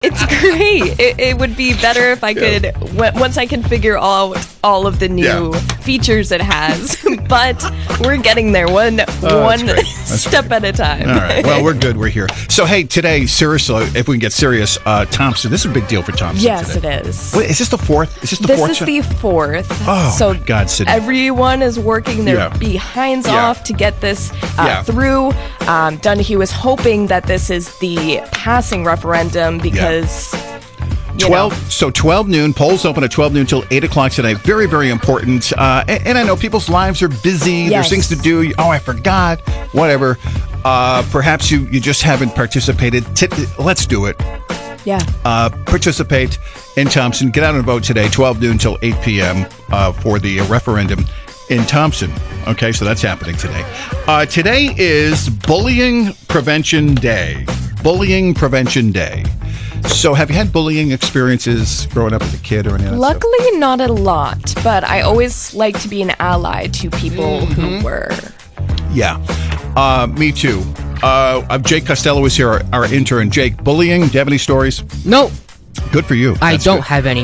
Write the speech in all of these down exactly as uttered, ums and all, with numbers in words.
It's great. It, it would be better if I could, Yeah. w- once I can figure out all of the new Yeah. features it has. But we're getting there one Oh, one that's great. That's step great. at a time. All right. Well, we're good. We're here. So, hey, today, seriously, if we can get serious, uh, Thompson, this is a big deal for Thompson Yes, today. it is. Wait, is this the fourth? Is this the This fourth? is show? the fourth. Oh, so my God, Sydney. everyone is working their Yeah. behinds Yeah. off to get this uh, Yeah. through. Um, Donahue was hoping that this is the passing referendum because... you twelve. know. So twelve noon. Polls open at twelve noon till eight o'clock tonight. Very, very important. Uh, and, and I know people's lives are busy. There's Yes. things to do. Oh, I forgot. Whatever. Uh, perhaps you, you just haven't participated. T- let's do it. Yeah. Uh, participate in Thompson. Get out and vote today. twelve noon till eight p.m. Uh, for the referendum in Thompson. Okay, so that's happening today. Uh, today is Bullying Prevention Day. Bullying Prevention Day. So have you had bullying experiences growing up as a kid or any of that stuff? Luckily, not a lot, but I always like to be an ally to people Mm-hmm. who were. Yeah. Uh, me too. Uh, uh, Jake Costello is here, our, our intern. Jake, bullying, do you have any stories? No, Good for you. I That's don't good. have any.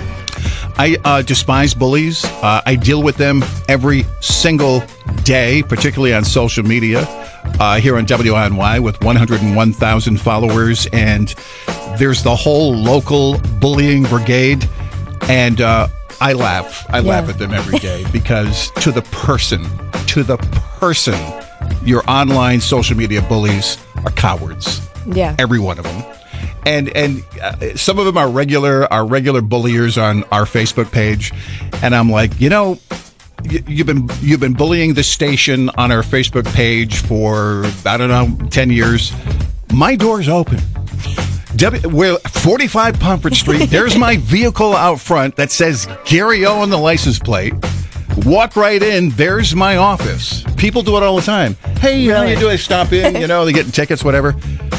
I uh, despise bullies. Uh, I deal with them every single day, particularly on social media. Uh, here on W I N Y with one hundred one thousand followers, and there's the whole local bullying brigade, and uh, I laugh. I laugh Yeah. at them every day because to the person, to the person, your online social media bullies are cowards. Yeah. Every one of them. And and uh, some of them are regular, are regular bulliers on our Facebook page, and I'm like, you know, y- you've been you've been bullying the station on our Facebook page for I don't know ten years. My door's open. W, we're forty-five Pomfret Street. There's my vehicle out front that says Gary O on the license plate. Walk right in. There's my office. People do it all the time. Hey, how you doing? Stop in. You know, they get tickets, whatever.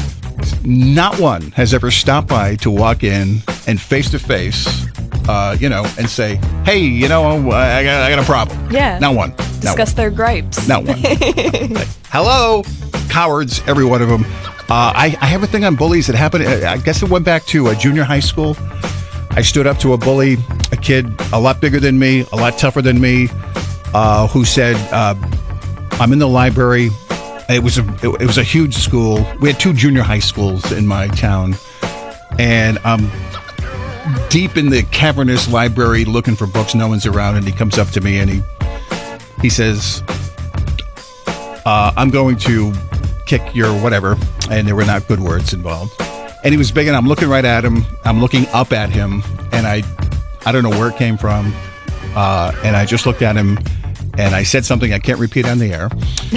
Not one has ever stopped by to walk in and face to face, uh, you know, and say, "Hey, you know, I got, I got a problem." Yeah. Not one. Discuss their gripes. Not one. Like, hello, cowards, every one of them. Uh, I, I have a thing on bullies that happened. I guess it went back to uh, junior high school. I stood up to a bully, a kid a lot bigger than me, a lot tougher than me, uh, who said, uh, "I'm in the library." It was a it was a huge school. We had two junior high schools in my town, and I'm deep in the cavernous library looking for books. No one's around, and he comes up to me and he he says, uh, "I'm going to kick your whatever," and there were not good words involved. And he was big, and I'm looking right at him. I'm looking up at him, and I I don't know where it came from, uh, and I just looked at him, and I said something I can't repeat on the air.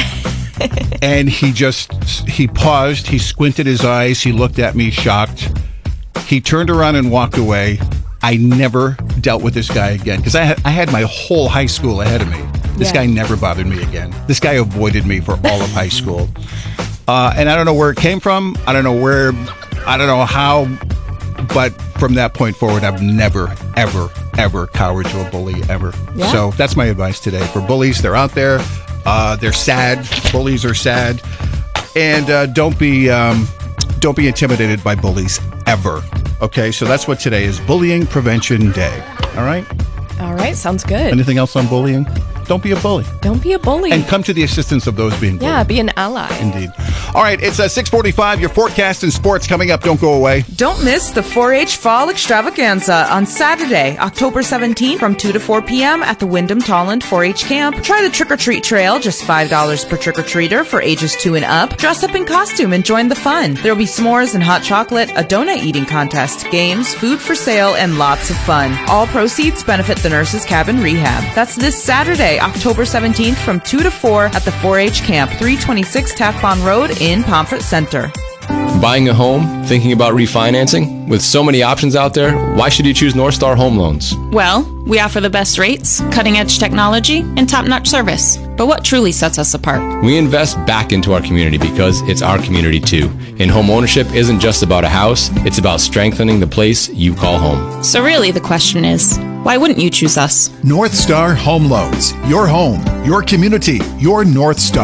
And he just, he paused, he squinted his eyes, he looked at me shocked. He turned around and walked away. I never dealt with this guy again because I had, I had my whole high school ahead of me. This Yeah. guy never bothered me again. This guy avoided me for all of high school. Uh, and I don't know where it came from. I don't know where, I don't know how, but from that point forward, I've never, ever, ever cowered to a bully ever. Yeah. So that's my advice today for bullies. They're out there. Uh, they're sad. Bullies are sad, and uh, don't be um, don't be intimidated by bullies ever. Okay, so that's what today is, Bullying Prevention Day. All right. All right, sounds good. Anything else on bullying? Don't be a bully, Don't be a bully. and come to the assistance of those being bullied. yeah, be an ally. Indeed. All right, it's uh, six forty-five. Your forecast and sports coming up. Don't go away. Don't miss the four H Fall Extravaganza on Saturday, October seventeenth from two to four p.m. at the Wyndham Tolland four H Camp. Try the trick-or-treat trail, just five dollars per trick-or-treater for ages two and up. Dress up in costume and join the fun. There will be s'mores and hot chocolate, a donut eating contest, games, food for sale, and lots of fun. All proceeds benefit the Nurses Cabin Rehab. That's this Saturday, October seventeenth from two to four at the four H Camp, three twenty-six Taft Pond Road in Pomfret Center. Buying a home? Thinking about refinancing? With so many options out there, why should you choose North Star Home Loans? Well, we offer the best rates, cutting-edge technology, and top-notch service. But what truly sets us apart? We invest back into our community because it's our community too. And home ownership isn't just about a house, it's about strengthening the place you call home. So really the question is, why wouldn't you choose us? North Star Home Loans. Your home, your community, your North Star.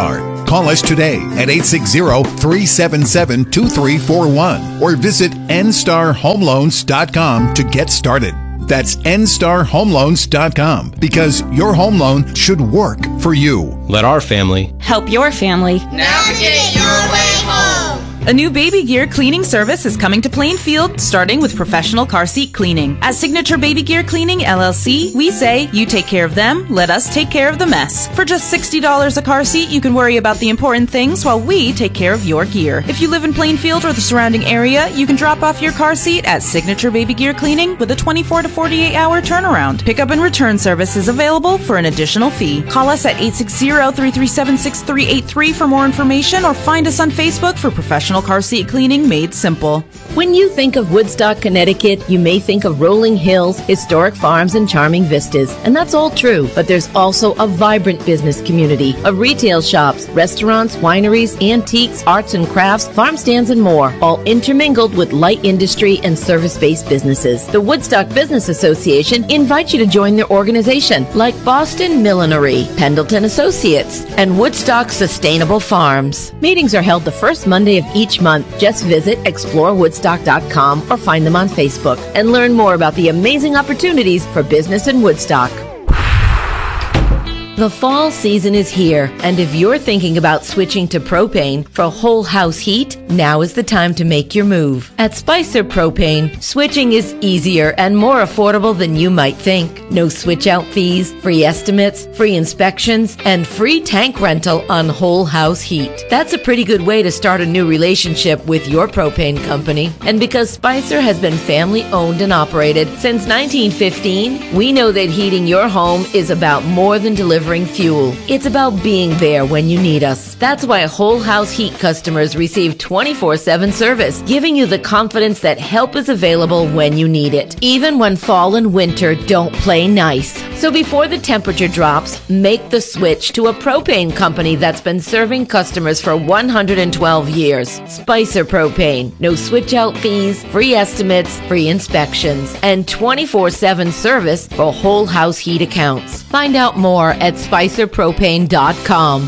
Call us today at eight six zero, three seven seven, two three four one or visit n star home loans dot com to get started. That's n star home loans dot com, because your home loan should work for you. Let our family help your family navigate your way home. A new baby gear cleaning service is coming to Plainfield, starting with professional car seat cleaning. At Signature Baby Gear Cleaning, L L C, we say, you take care of them, let us take care of the mess. For just sixty dollars a car seat, you can worry about the important things while we take care of your gear. If you live in Plainfield or the surrounding area, you can drop off your car seat at Signature Baby Gear Cleaning with a twenty-four to forty-eight hour turnaround. Pickup and return service is available for an additional fee. Call us at eight six zero, three three seven, six three eight three for more information, or find us on Facebook for professional car seat cleaning made simple. When you think of Woodstock, Connecticut, you may think of rolling hills, historic farms, and charming vistas. And that's all true, but there's also a vibrant business community of retail shops, restaurants, wineries, antiques, arts and crafts, farm stands, and more, all intermingled with light industry and service-based businesses. The Woodstock Business Association invites you to join their organization, like Boston Millinery, Pendleton Associates, and Woodstock Sustainable Farms. Meetings are held the first Monday of each month. Just visit explore woodstock dot com or find them on Facebook and learn more about the amazing opportunities for business in Woodstock. The fall season is here, and if you're thinking about switching to propane for whole house heat, now is the time to make your move. At Spicer Propane, switching is easier and more affordable than you might think. No switch out fees, free estimates, free inspections, and free tank rental on whole house heat. That's a pretty good way to start a new relationship with your propane company. And because Spicer has been family owned and operated since nineteen fifteen, we know that heating your home is about more than delivering fuel. It's about being there when you need us. That's why whole house heat customers receive twenty-four seven service, giving you the confidence that help is available when you need it, even when fall and winter don't play nice. So before the temperature drops, make the switch to a propane company that's been serving customers for one hundred twelve years. Spicer Propane. No switch out fees, free estimates, free inspections, and twenty-four seven service for whole house heat accounts. Find out more at spicer propane dot com.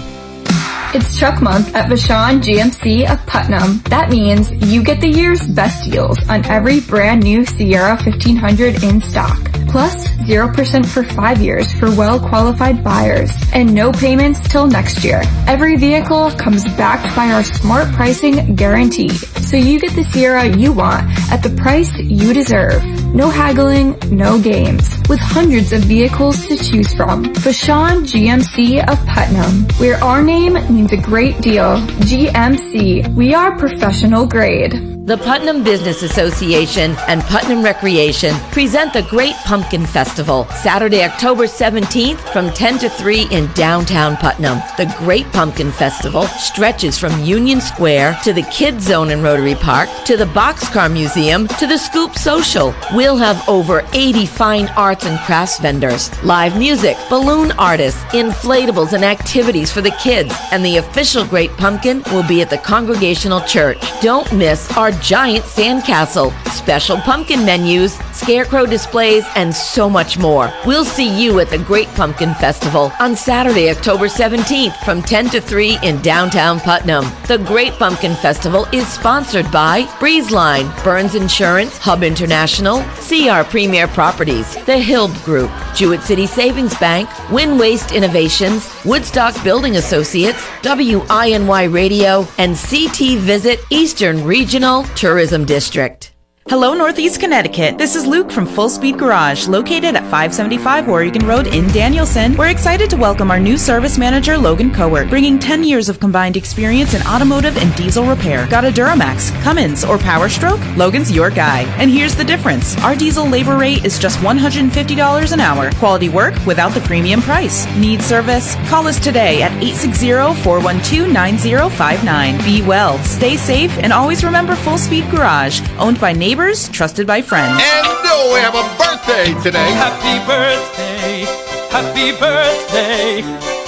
It's Truck Month at Vashon G M C of Putnam. That means you get the year's best deals on every brand new Sierra fifteen hundred in stock. Plus, zero percent for five years for well-qualified buyers, and no payments till next year. Every vehicle comes backed by our smart pricing guarantee, so you get the Sierra you want at the price you deserve. No haggling, no games. With hundreds of vehicles to choose from. Vashon G M C of Putnam, where our name means a great deal. G M C, we are professional grade. The Putnam Business Association and Putnam Recreation present the Great Pumpkin Festival, Saturday, October seventeenth from ten to three in downtown Putnam. The Great Pumpkin Festival stretches from Union Square to the Kids Zone in Rotary Park to the Boxcar Museum to the Scoop Social. We'll have over eighty fine arts and crafts vendors, live music, balloon artists, inflatables, and activities for the kids. And the official Great Pumpkin will be at the Congregational Church. Don't miss our giant sandcastle, special pumpkin menus, scarecrow displays, and so much more. We'll see you at the Great Pumpkin Festival on Saturday, October seventeenth from ten to three in downtown Putnam. The Great Pumpkin Festival is sponsored by Breezeline, Burns Insurance, Hub International, C R Premier Properties, The Hill Group, Jewett City Savings Bank, Win Waste Innovations, Woodstock Building Associates, W I N Y Radio, and C T Visit Eastern Regional Tourism District. Hello, Northeast Connecticut. This is Luke from Full Speed Garage, located at five seventy-five Oregon Road in Danielson. We're excited to welcome our new service manager, Logan Cowart, bringing ten years of combined experience in automotive and diesel repair. Got a Duramax, Cummins, or Power Stroke? Logan's your guy. And here's the difference. Our diesel labor rate is just one hundred fifty dollars an hour. Quality work without the premium price. Need service? Call us today at eight six zero, four one two, nine zero five nine. Be well, stay safe, and always remember Full Speed Garage, owned by neighbors, trusted by friends. And oh, we have a birthday today. Happy birthday, happy birthday.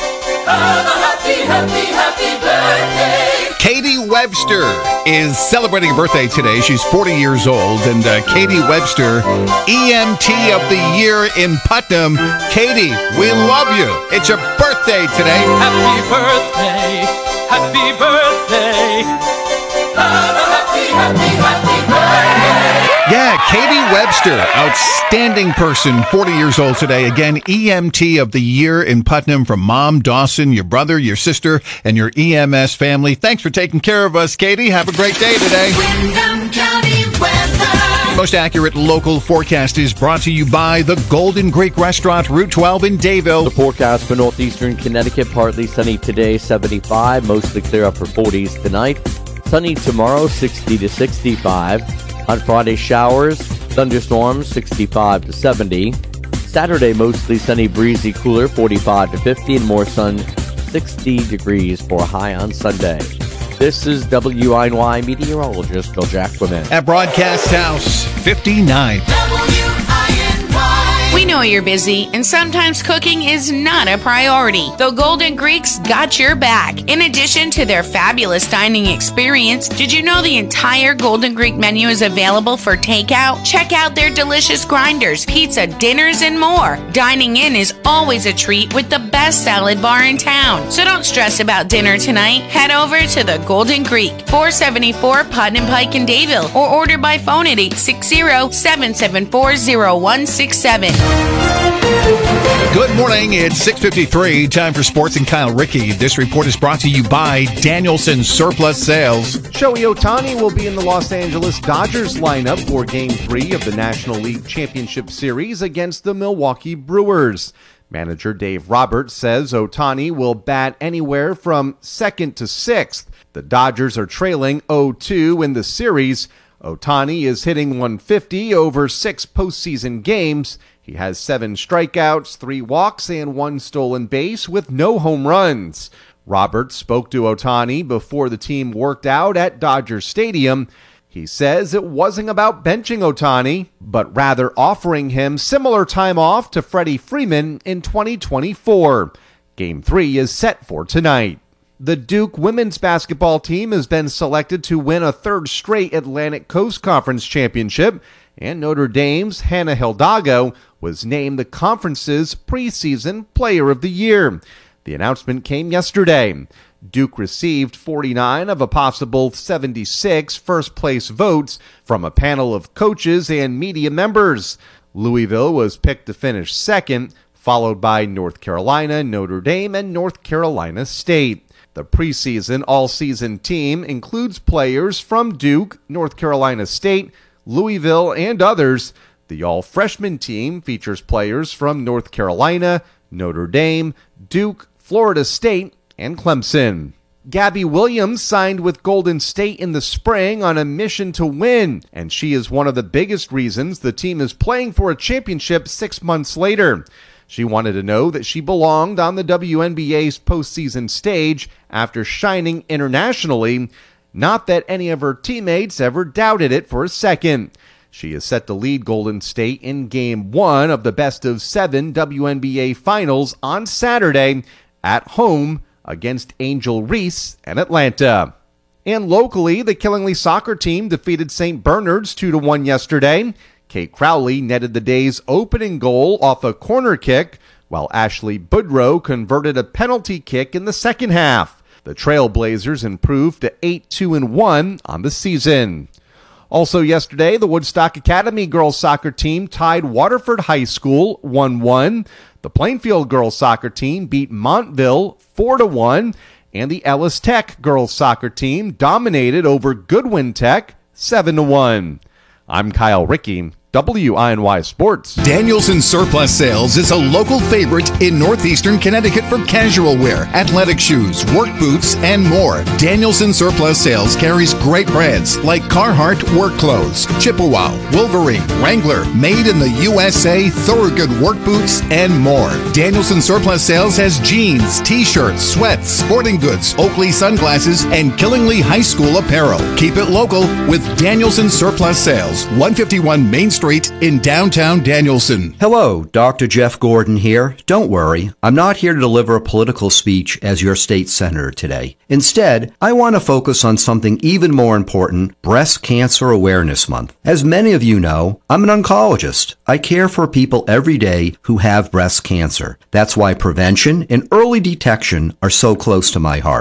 Have a happy, happy, happy birthday. Katie Webster is celebrating a birthday today. She's forty years old. And uh, Katie Webster, E M T of the Year in Putnam. Katie, we love you. It's your birthday today. Happy birthday. happy birthday. Have a happy, happy, happy birthday. Yeah, Katie Webster, outstanding person, forty years old today. Again, E M T of the year in Putnam from Mom, Dawson, your brother, your sister, and your E M S family. Thanks for taking care of us, Katie. Have a great day today. Windham County weather. Most accurate local forecast is brought to you by the Golden Greek Restaurant, Route twelve in Dayville. The forecast for northeastern Connecticut, partly sunny today, seventy-five, mostly clear upper forties tonight. Sunny tomorrow, sixty to sixty-five. On Friday, showers, thunderstorms, sixty-five to seventy. Saturday, mostly sunny, breezy, cooler, forty-five to fifty, and more sun, sixty degrees for a high on Sunday. This is W I N Y meteorologist Bill Jackwoman. At Broadcast House, fifty-nine. We know you're busy, and sometimes cooking is not a priority. The Golden Greeks got your back. In addition to their fabulous dining experience, did you know the entire Golden Greek menu is available for takeout? Check out their delicious grinders, pizza, dinners, and more. Dining in is always a treat with the best salad bar in town. So don't stress about dinner tonight. Head over to the Golden Greek, four seventy-four Putnam Pike in Dayville, or order by phone at eight six zero, seven seven four, zero one six seven. Good morning. It's six fifty-three. Time for sports and Kyle Rickey. This report is brought to you by Danielson Surplus Sales. Shohei Ohtani will be in the Los Angeles Dodgers lineup for Game three of the National League Championship Series against the Milwaukee Brewers. Manager Dave Roberts says Ohtani will bat anywhere from second to sixth. The Dodgers are trailing oh two in the series. Ohtani is hitting one fifty over six postseason games. He has seven strikeouts, three walks, and one stolen base with no home runs. Roberts spoke to Ohtani before the team worked out at Dodger Stadium. He says it wasn't about benching Ohtani, but rather offering him similar time off to Freddie Freeman in twenty twenty-four. Game three is set for tonight. The Duke women's basketball team has been selected to win a third straight Atlantic Coast Conference championship, and Notre Dame's Hannah Hidalgo was named the conference's preseason player of the year. The announcement came yesterday. Duke received forty-nine of a possible seventy-six first-place votes from a panel of coaches and media members. Louisville was picked to finish second, followed by North Carolina, Notre Dame, and North Carolina State. The preseason all-season team includes players from Duke, North Carolina State, Louisville, and others. The all-freshman team features players from North Carolina, Notre Dame, Duke, Florida State, and Clemson. Gabby Williams signed with Golden State in the spring on a mission to win, and she is one of the biggest reasons the team is playing for a championship six months later. She wanted to know that she belonged on the W N B A's postseason stage after shining internationally, not that any of her teammates ever doubted it for a second. She is set to lead Golden State in Game one of the best of seven W N B A Finals on Saturday at home against Angel Reese and Atlanta. And locally, the Killingly soccer team defeated Saint Bernard's two to one yesterday. Kate Crowley netted the day's opening goal off a corner kick, while Ashley Boudreau converted a penalty kick in the second half. The Trailblazers improved to eight two and one on the season. Also yesterday, the Woodstock Academy girls soccer team tied Waterford High School one one. The Plainfield girls soccer team beat Montville four to one, and the Ellis Tech girls soccer team dominated over Goodwin Tech seven to one. I'm Kyle Rickey, W I N Y Sports. Danielson Surplus Sales is a local favorite in northeastern Connecticut for casual wear, athletic shoes, work boots, and more. Danielson Surplus Sales carries great brands like Carhartt work clothes, Chippewa, Wolverine, Wrangler, made in the U S A, Thorogood work boots, and more. Danielson Surplus Sales has jeans, t-shirts, sweats, sporting goods, Oakley sunglasses, and Killingly High School apparel. Keep it local with Danielson Surplus Sales, one fifty-one Main Street in downtown Danielson. Hello, Doctor Jeff Gordon here. Don't worry, I'm not here to deliver a political speech as your state senator today. Instead, I want to focus on something even more important, Breast Cancer Awareness Month. As many of you know, I'm an oncologist. I care for people every day who have breast cancer. That's why prevention and early detection are so close to my heart.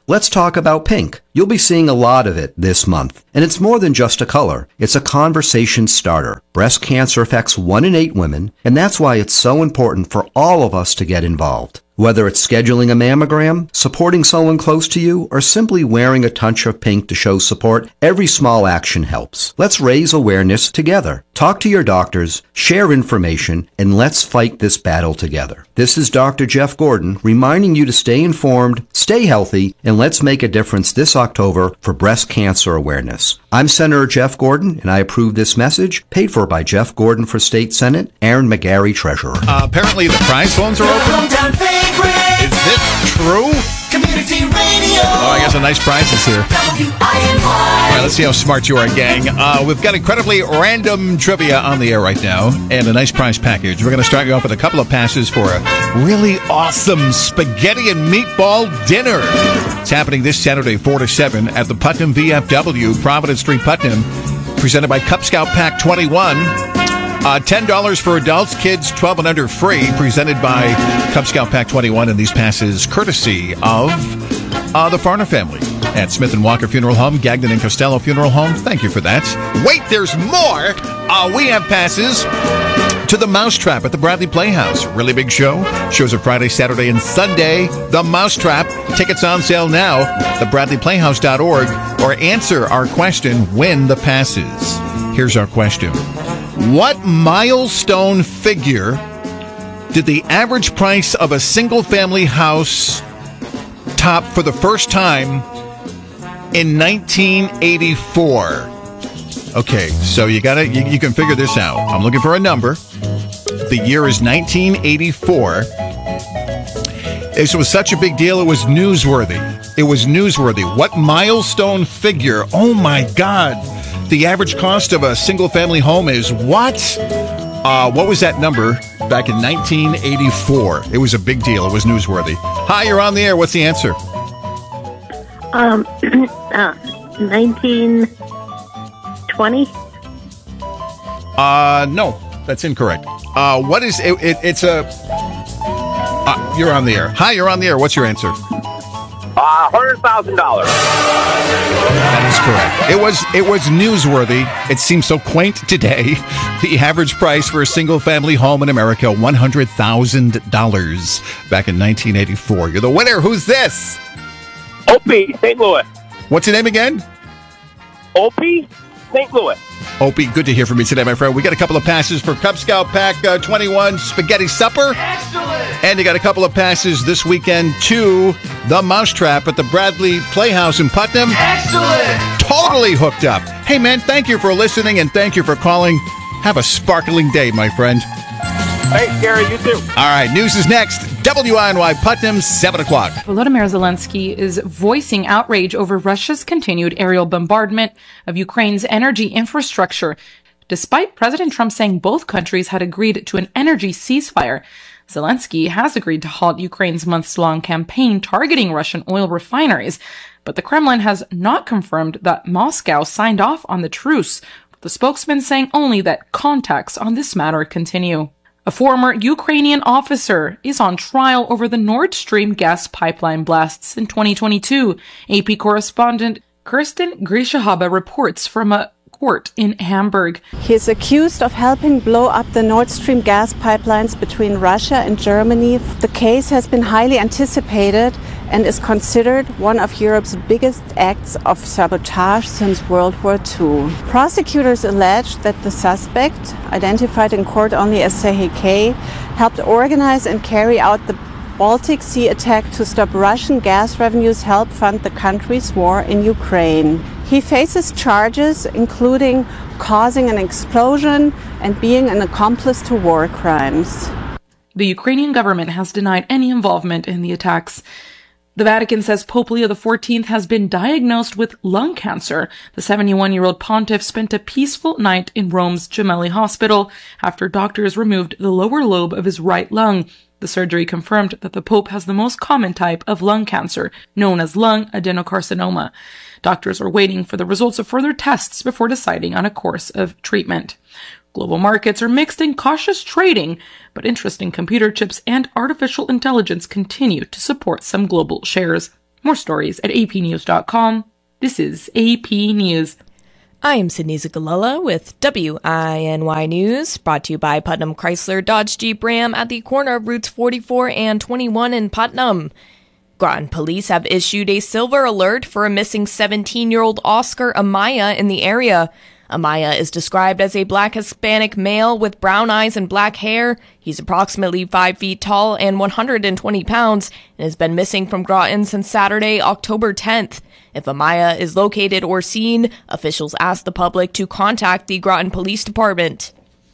Let's talk about pink. You'll be seeing a lot of it this month. And it's more than just a color. It's a conversation starter. Breast cancer affects one in eight women, and that's why it's so important for all of us to get involved. Whether it's scheduling a mammogram, supporting someone close to you, or simply wearing a touch of pink to show support, every small action helps. Let's raise awareness together. Talk to your doctors, share information, and let's fight this battle together. This is Doctor Jeff Gordon reminding you to stay informed, stay healthy, and let's make a difference this October for breast cancer awareness. I'm Senator Jeff Gordon, and I approve this message, paid for by Jeff Gordon for State Senate, Aaron McGarry, Treasurer. Uh, apparently the prize phones are open. Is it true? Community Radio. Oh, I guess a nice prize is here. All right, let's see how smart you are, gang. Uh, we've got incredibly random trivia on the air right now and a nice prize package. We're going to start you off with a couple of passes for a really awesome spaghetti and meatball dinner. It's happening this Saturday, four to seven, at the Putnam V F W, Providence Street, Putnam, presented by Cub Scout Pack twenty-one. Uh, ten dollars for adults, kids twelve and under free, presented by Cub Scout Pack twenty-one, and these passes courtesy of uh, the Farner family at Smith and Walker Funeral Home, Gagnon and Costello Funeral Home. Thank you for that. Wait, there's more! Uh, we have passes to the Mousetrap at the Bradley Playhouse. Really big show. Shows are Friday, Saturday, and Sunday. The Mousetrap. Tickets on sale now. the bradley playhouse dot org. Or answer our question, win the passes. Here's our question. What milestone figure did the average price of a single-family house top for the first time in nineteen eighty-four? Okay, so you gotta you, you can figure this out. I'm looking for a number. The year is nineteen eighty-four. This was such a big deal, it was newsworthy. It was newsworthy. What milestone figure? Oh my God. The average cost of a single-family home is what? Uh, what was that number back in nineteen eighty-four? It was a big deal. It was newsworthy. Hi, you're on the air. What's the answer? Um, uh, nineteen twenty? Uh, no, that's incorrect. Uh, what is it? it it's a... Uh, you're on the air. Hi, you're on the air. What's your answer? Uh, one hundred thousand dollars. That is correct. It was it was newsworthy. It seems so quaint today. The average price for a single-family home in America, one hundred thousand dollars back in nineteen eighty-four. You're the winner. Who's this? Opie, Saint Louis. What's your name again? Opie, Saint Louis. Opie, good to hear from you today, my friend. We got a couple of passes for Cub Scout Pack uh, twenty-one Spaghetti Supper. Excellent! And you got a couple of passes this weekend to the Mousetrap at the Bradley Playhouse in Putnam. Excellent! Totally hooked up. Hey, man, thank you for listening and thank you for calling. Have a sparkling day, my friend. Thanks, Gary. You too. All right, news is next. W I N Y Putnam, seven o'clock. Volodymyr Zelensky is voicing outrage over Russia's continued aerial bombardment of Ukraine's energy infrastructure. Despite President Trump saying both countries had agreed to an energy ceasefire, Zelensky has agreed to halt Ukraine's months-long campaign targeting Russian oil refineries. But the Kremlin has not confirmed that Moscow signed off on the truce, with the spokesman saying only that contacts on this matter continue. A former Ukrainian officer is on trial over the Nord Stream gas pipeline blasts in twenty twenty-two. A P correspondent Kirsten Grishahaba reports from a court in Hamburg. He is accused of helping blow up the Nord Stream gas pipelines between Russia and Germany. The case has been highly anticipated and is considered one of Europe's biggest acts of sabotage since World War Two. Prosecutors allege that the suspect, identified in court only as Serhiy K., helped organize and carry out the Baltic Sea attack to stop Russian gas revenues help fund the country's war in Ukraine. He faces charges including causing an explosion and being an accomplice to war crimes. The Ukrainian government has denied any involvement in the attacks. The Vatican says Pope Leo the fourteenth has been diagnosed with lung cancer. The seventy-one-year-old pontiff spent a peaceful night in Rome's Gemelli Hospital after doctors removed the lower lobe of his right lung. The surgery confirmed that the Pope has the most common type of lung cancer, known as lung adenocarcinoma. Doctors are waiting for the results of further tests before deciding on a course of treatment. Global markets are mixed in cautious trading, but interest in computer chips and artificial intelligence continue to support some global shares. More stories at a p news dot com. This is A P News. I am Sydney Zagalella with W I N Y News, brought to you by Putnam Chrysler Dodge Jeep Ram at the corner of routes forty-four and twenty-one in Putnam. Groton police have issued a silver alert for a missing seventeen-year-old Oscar Amaya in the area. Amaya is described as a black Hispanic male with brown eyes and black hair. He's approximately five feet tall and one hundred twenty pounds and has been missing from Groton since Saturday, October tenth. If Amaya is located or seen, officials ask the public to contact the Groton Police Department.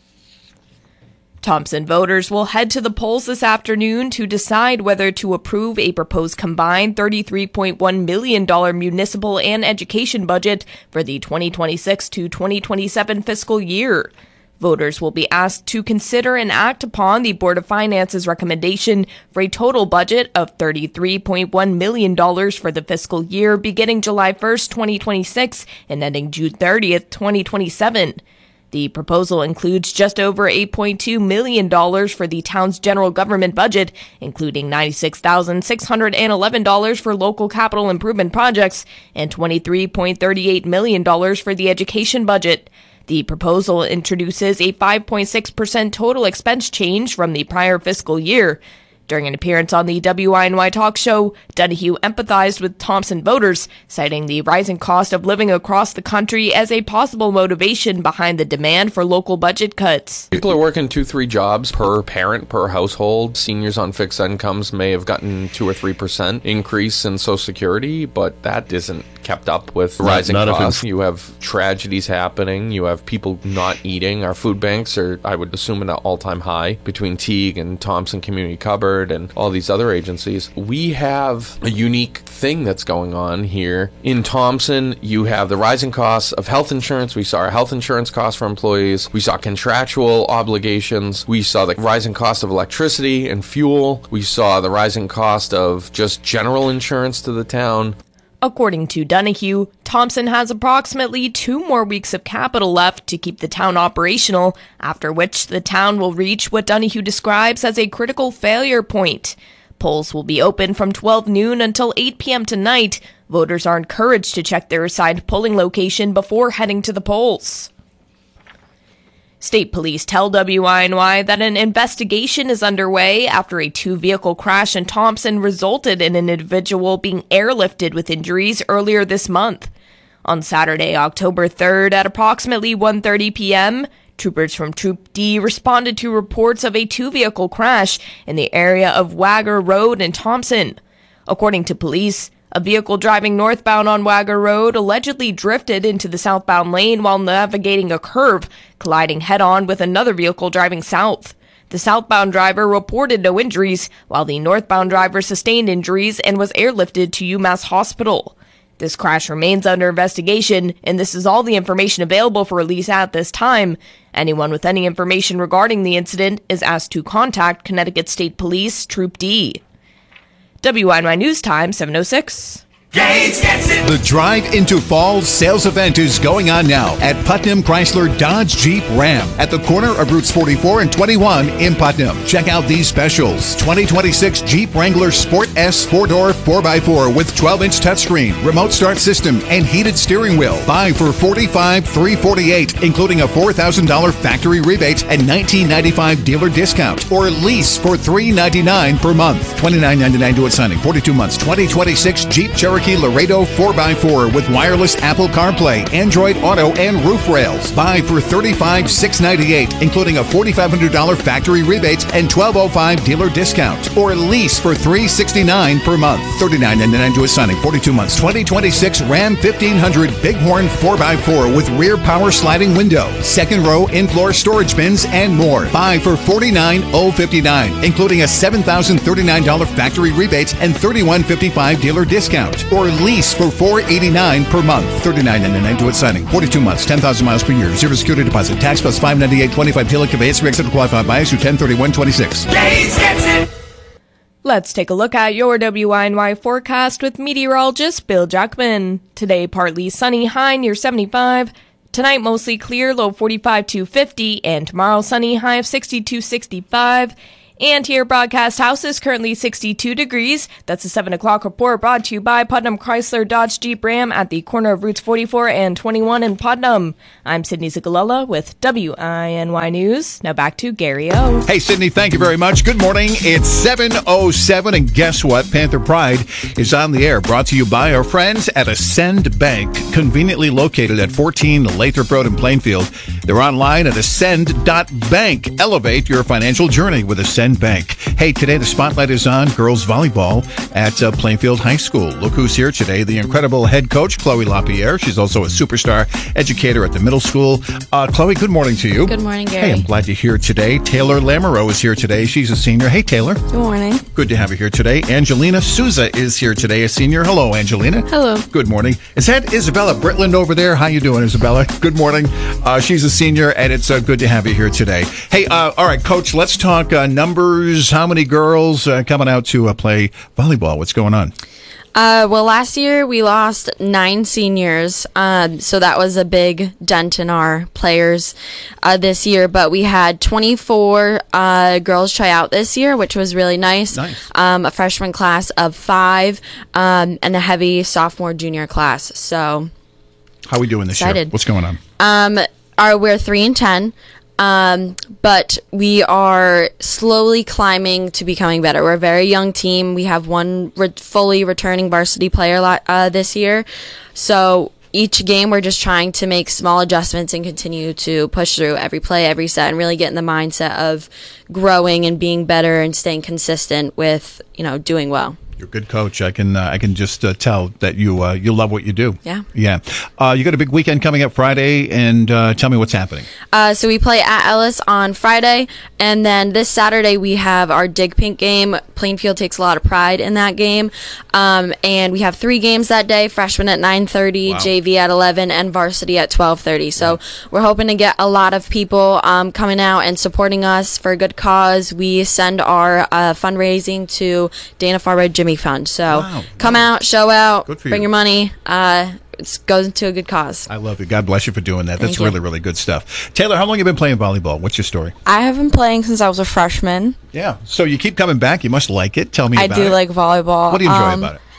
Thompson voters will head to the polls this afternoon to decide whether to approve a proposed combined thirty-three point one million dollars municipal and education budget for the twenty twenty-six to twenty twenty-seven fiscal year. Voters will be asked to consider and act upon the Board of Finance's recommendation for a total budget of thirty-three point one million dollars for the fiscal year beginning July first, twenty twenty-six and ending June thirtieth, twenty twenty-seven. The proposal includes just over eight point two million dollars for the town's general government budget, including ninety-six thousand six hundred eleven dollars for local capital improvement projects and twenty-three point three eight million dollars for the education budget. The proposal introduces a five point six percent total expense change from the prior fiscal year. During an appearance on the W I N Y talk show, Donahue empathized with Thompson voters, citing the rising cost of living across the country as a possible motivation behind the demand for local budget cuts. People are working two, three jobs per parent, per household. Seniors on fixed incomes may have gotten two or three percent increase in Social Security, but that isn't kept up with rising not, not costs. You have tragedies happening. You have people not eating. Our food banks are, I would assume, at an all-time high between Teague and Thompson Community Cupboard and all these other agencies. We have a unique thing that's going on here. In Thompson, you have the rising costs of health insurance. We saw our health insurance costs for employees. We saw contractual obligations. We saw the rising cost of electricity and fuel. We saw the rising cost of just general insurance to the town. According to Donahue, Thompson has approximately two more weeks of capital left to keep the town operational, after which the town will reach what Donahue describes as a critical failure point. Polls will be open from twelve noon until eight p.m. tonight. Voters are encouraged to check their assigned polling location before heading to the polls. State police tell W I N Y that an investigation is underway after a two-vehicle crash in Thompson resulted in an individual being airlifted with injuries earlier this month. On Saturday, October third, at approximately one thirty p.m., troopers from Troop D responded to reports of a two-vehicle crash in the area of Wagger Road in Thompson. According to police, a vehicle driving northbound on Wagger Road allegedly drifted into the southbound lane while navigating a curve, colliding head-on with another vehicle driving south. The southbound driver reported no injuries, while the northbound driver sustained injuries and was airlifted to UMass Hospital. This crash remains under investigation, and this is all the information available for release at this time. Anyone with any information regarding the incident is asked to contact Connecticut State Police, Troop D. W I N Y News Time, seven oh six. Gates gets it. The Drive into Fall sales event is going on now at Putnam Chrysler Dodge Jeep Ram at the corner of routes forty-four and twenty-one in Putnam. Check out these specials. twenty twenty-six Jeep Wrangler Sport S four-door four by four with twelve inch touchscreen, remote start system, and heated steering wheel. Buy for forty-five thousand three hundred forty-eight dollars, including a four thousand dollars factory rebate and nineteen ninety-five dealer discount, or lease for three ninety-nine per month. twenty-nine ninety-nine to its signing, forty-two months. twenty twenty-six Jeep Cherokee Laredo four by four with wireless Apple CarPlay, Android Auto, and roof rails. Buy for thirty-five thousand six hundred ninety-eight dollars, including a four thousand five hundred dollars factory rebate and twelve oh five dealer discount, or lease for three sixty-nine per month. thirty-nine ninety-nine to its signing, forty-two months. twenty twenty-six Ram fifteen hundred Bighorn four by four with rear power sliding window, second row in-floor storage bins, and more. Buy for forty-nine thousand fifty-nine dollars, including a seven thousand thirty-nine dollars factory rebate and thirty-one fifty-five dealer discount, or lease for four eighty-nine per month. thirty-nine ninety-nine to its signing, forty-two months, ten thousand miles per year, zero security deposit, tax plus five ninety-eight twenty-five dealer conveyance, accepted qualified buyers through ten thirty-one twenty-six. Gates gets it. Let's take a look at your W I N Y forecast with meteorologist Bill Jackman. Today, partly sunny, high near seventy-five. Tonight, mostly clear, low forty-five to fifty. And tomorrow, sunny, high of sixty to sixty-five. And here, Broadcast House is currently sixty-two degrees. That's a seven o'clock report brought to you by Putnam Chrysler Dodge Jeep Ram at the corner of Routes forty-four and twenty-one in Putnam. I'm Sydney Zigalella with W I N Y News. Now back to Gary O. Hey, Sydney, thank you very much. Good morning. It's seven oh seven, and guess what? Panther Pride is on the air, brought to you by our friends at Ascend Bank, conveniently located at fourteen Lathrop Road in Plainfield. They're online at ascend dot bank. Elevate your financial journey with Ascend Bank. Hey, today the spotlight is on girls volleyball at uh, Plainfield High School. Look who's here today, the incredible head coach, Chloe LaPierre. She's also a superstar educator at the middle school. Uh, Chloe, good morning to you. Good morning, Gary. Hey, I'm glad you're here today. Taylor Lamoureux is here today. She's a senior. Hey, Taylor. Good morning. Good to have you here today. Angelina Souza is here today, a senior. Hello, Angelina. Hello. Good morning. Is that Isabella Britland over there? How you doing, Isabella? Good morning. Uh, she's a senior, and it's uh, good to have you here today. Hey, uh, all right, Coach, let's talk uh, numbers. How many girls uh, coming out to uh, play volleyball? What's going on? Uh, well, last year we lost nine seniors, um, so that was a big dent in our players uh, this year. But we had twenty-four uh, girls try out this year, which was really nice. Nice. Um, a freshman class of five, um, and a heavy sophomore junior class. So, how are we doing this excited. year? What's going on? Um, are we're three and ten. Um, but we are slowly climbing to becoming better. We're a very young team. We have one re- fully returning varsity player uh, this year. So each game we're just trying to make small adjustments and continue to push through every play, every set, and really get in the mindset of growing and being better and staying consistent with, you know, doing well. You're a good coach. I can uh, I can just uh, tell that you uh, you love what you do. Yeah. Yeah. Uh, you got a big weekend coming up Friday, and uh, tell me what's happening. Uh, so we play at Ellis on Friday, and then this Saturday we have our Dig Pink game. Plainfield takes a lot of pride in that game, um, and we have three games that day: freshman at nine thirty, wow. J V at eleven, and varsity at twelve thirty. So wow. We're hoping to get a lot of people um, coming out and supporting us for a good cause. We send our uh, fundraising to Dana-Farber Jimmy Fund. So wow. come wow. out, show out, bring you. your money. Uh, it goes into a good cause. I love it. God bless you for doing that. Thank That's you. really, really good stuff. Taylor, how long have you been playing volleyball? What's your story? I have been playing since I was a freshman. Yeah. So you keep coming back. You must like it. Tell me I about it. I do it. like volleyball. What do you enjoy um, about it?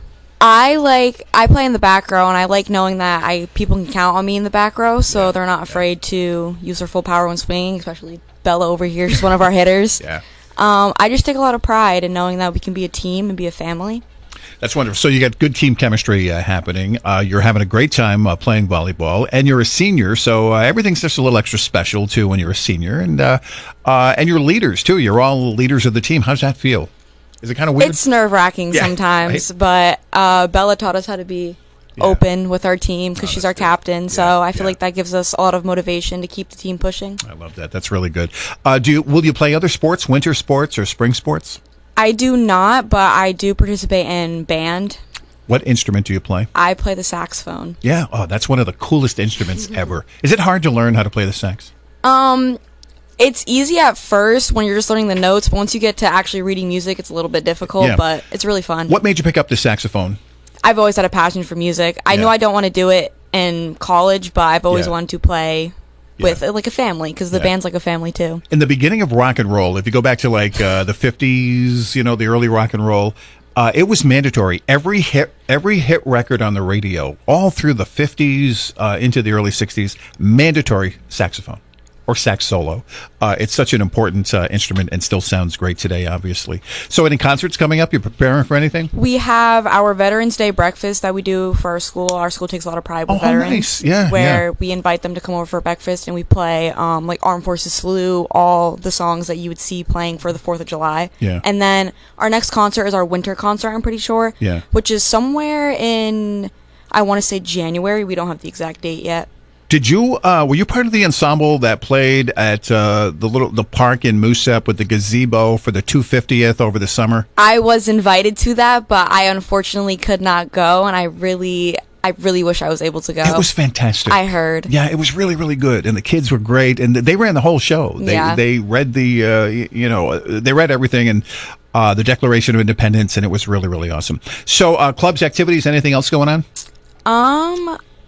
I like I play in the back row, and I like knowing that I people can count on me in the back row, so yeah. they're not afraid yeah. to use their full power when swinging, especially Bella over here. She's one of our hitters. Yeah. Um, I just take a lot of pride in knowing that we can be a team and be a family. That's wonderful. So you got good team chemistry uh, happening. Uh, you're having a great time uh, playing volleyball, and you're a senior, so uh, everything's just a little extra special too when you're a senior, and uh, uh, and you're leaders too. You're all leaders of the team. How's that feel? Is it kind of weird? It's nerve wracking yeah, sometimes, right? but uh, Bella taught us how to be yeah. open with our team because oh, she's our good. captain. Yeah, so I feel yeah. like that gives us a lot of motivation to keep the team pushing. I love that. That's really good. Uh, do you, will you play other sports, winter sports or spring sports? I do not, but I do participate in band. What instrument do you play? I play the saxophone. Yeah. Oh, that's one of the coolest instruments ever. Is it hard to learn how to play the sax? Um, it's easy at first when you're just learning the notes, but once you get to actually reading music, it's a little bit difficult, yeah. but it's really fun. What made you pick up the saxophone? I've always had a passion for music. I yeah. know I don't want to do it in college, but I've always yeah. wanted to play with yeah. like a family, because the yeah. band's like a family too. In the beginning of rock and roll, if you go back to like uh, the fifties, you know, the early rock and roll, uh, it was mandatory. Every hit, every hit record on the radio, all through the fifties uh, into the early sixties, mandatory saxophone or sax solo. Uh, it's such an important uh, instrument and still sounds great today, obviously. So any concerts coming up? You preparing for anything? We have our Veterans Day breakfast that we do for our school. Our school takes a lot of pride with oh, veterans. Nice. Yeah, where yeah. we invite them to come over for breakfast, and we play um, like Armed Forces Salute, all the songs that you would see playing for the fourth of July. Yeah. And then our next concert is our winter concert, I'm pretty sure. Yeah. Which is somewhere in, I want to say January. We don't have the exact date yet. Did you, uh, were you part of the ensemble that played at uh, the little the park in Moosep with the gazebo for the two hundred fiftieth over the summer? I was invited to that, but I unfortunately could not go, and I really, I really wish I was able to go. It was fantastic. I heard. Yeah, it was really, really good, and the kids were great, and they ran the whole show. They yeah. they read the, uh, you know, they read everything, and uh, the Declaration of Independence, and it was really, really awesome. So, uh, clubs, activities, anything else going on? Um...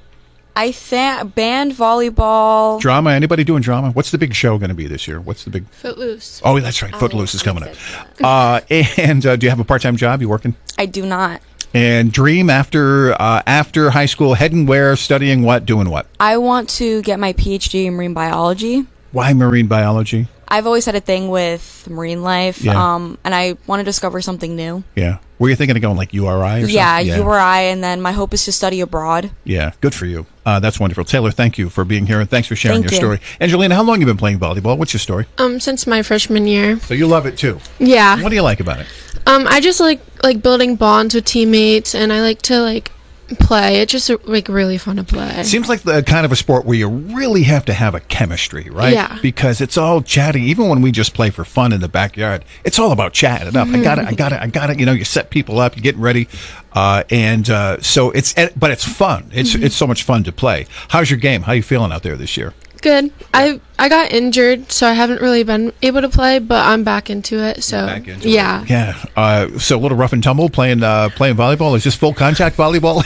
I think band, volleyball. Drama? Anybody doing drama? What's the big show going to be this year? What's the big... Footloose. Oh, that's right. Footloose is coming up. Uh, and uh, do you have a part-time job? You working? I do not. And dream after uh, after high school, heading where, studying what, doing what? I want to get my P H D in marine biology. Why marine biology? I've always had a thing with marine life, Yeah. um, and I want to discover something new. Yeah. Were you thinking of going like U R I or Yeah, something? U R I, and then my hope is to study abroad. Yeah, good for you. Uh, that's wonderful. Taylor, thank you for being here, and thanks for sharing Thank your you. story. Angelina, how long have you been playing volleyball? What's your story? Um, since my freshman year. So you love it too? Yeah. What do you like about it? Um, I just like like building bonds with teammates, and I like to like play. It's just like really fun to play. It seems like the kind of a sport where you really have to have a chemistry, right? Yeah. Because it's all chatty. Even when we just play for fun in the backyard, it's all about chatting up. I got it. I got it. I got it. You know, you set people up. You're getting ready, uh, and uh, so it's. But it's fun. It's Mhm. it's so much fun to play. How's your game? How you feeling out there this year? Good. I I got injured, so I haven't really been able to play, but I'm back into it. So back into yeah. Yeah. Uh, so a little rough and tumble playing uh, playing volleyball. Is this full contact volleyball?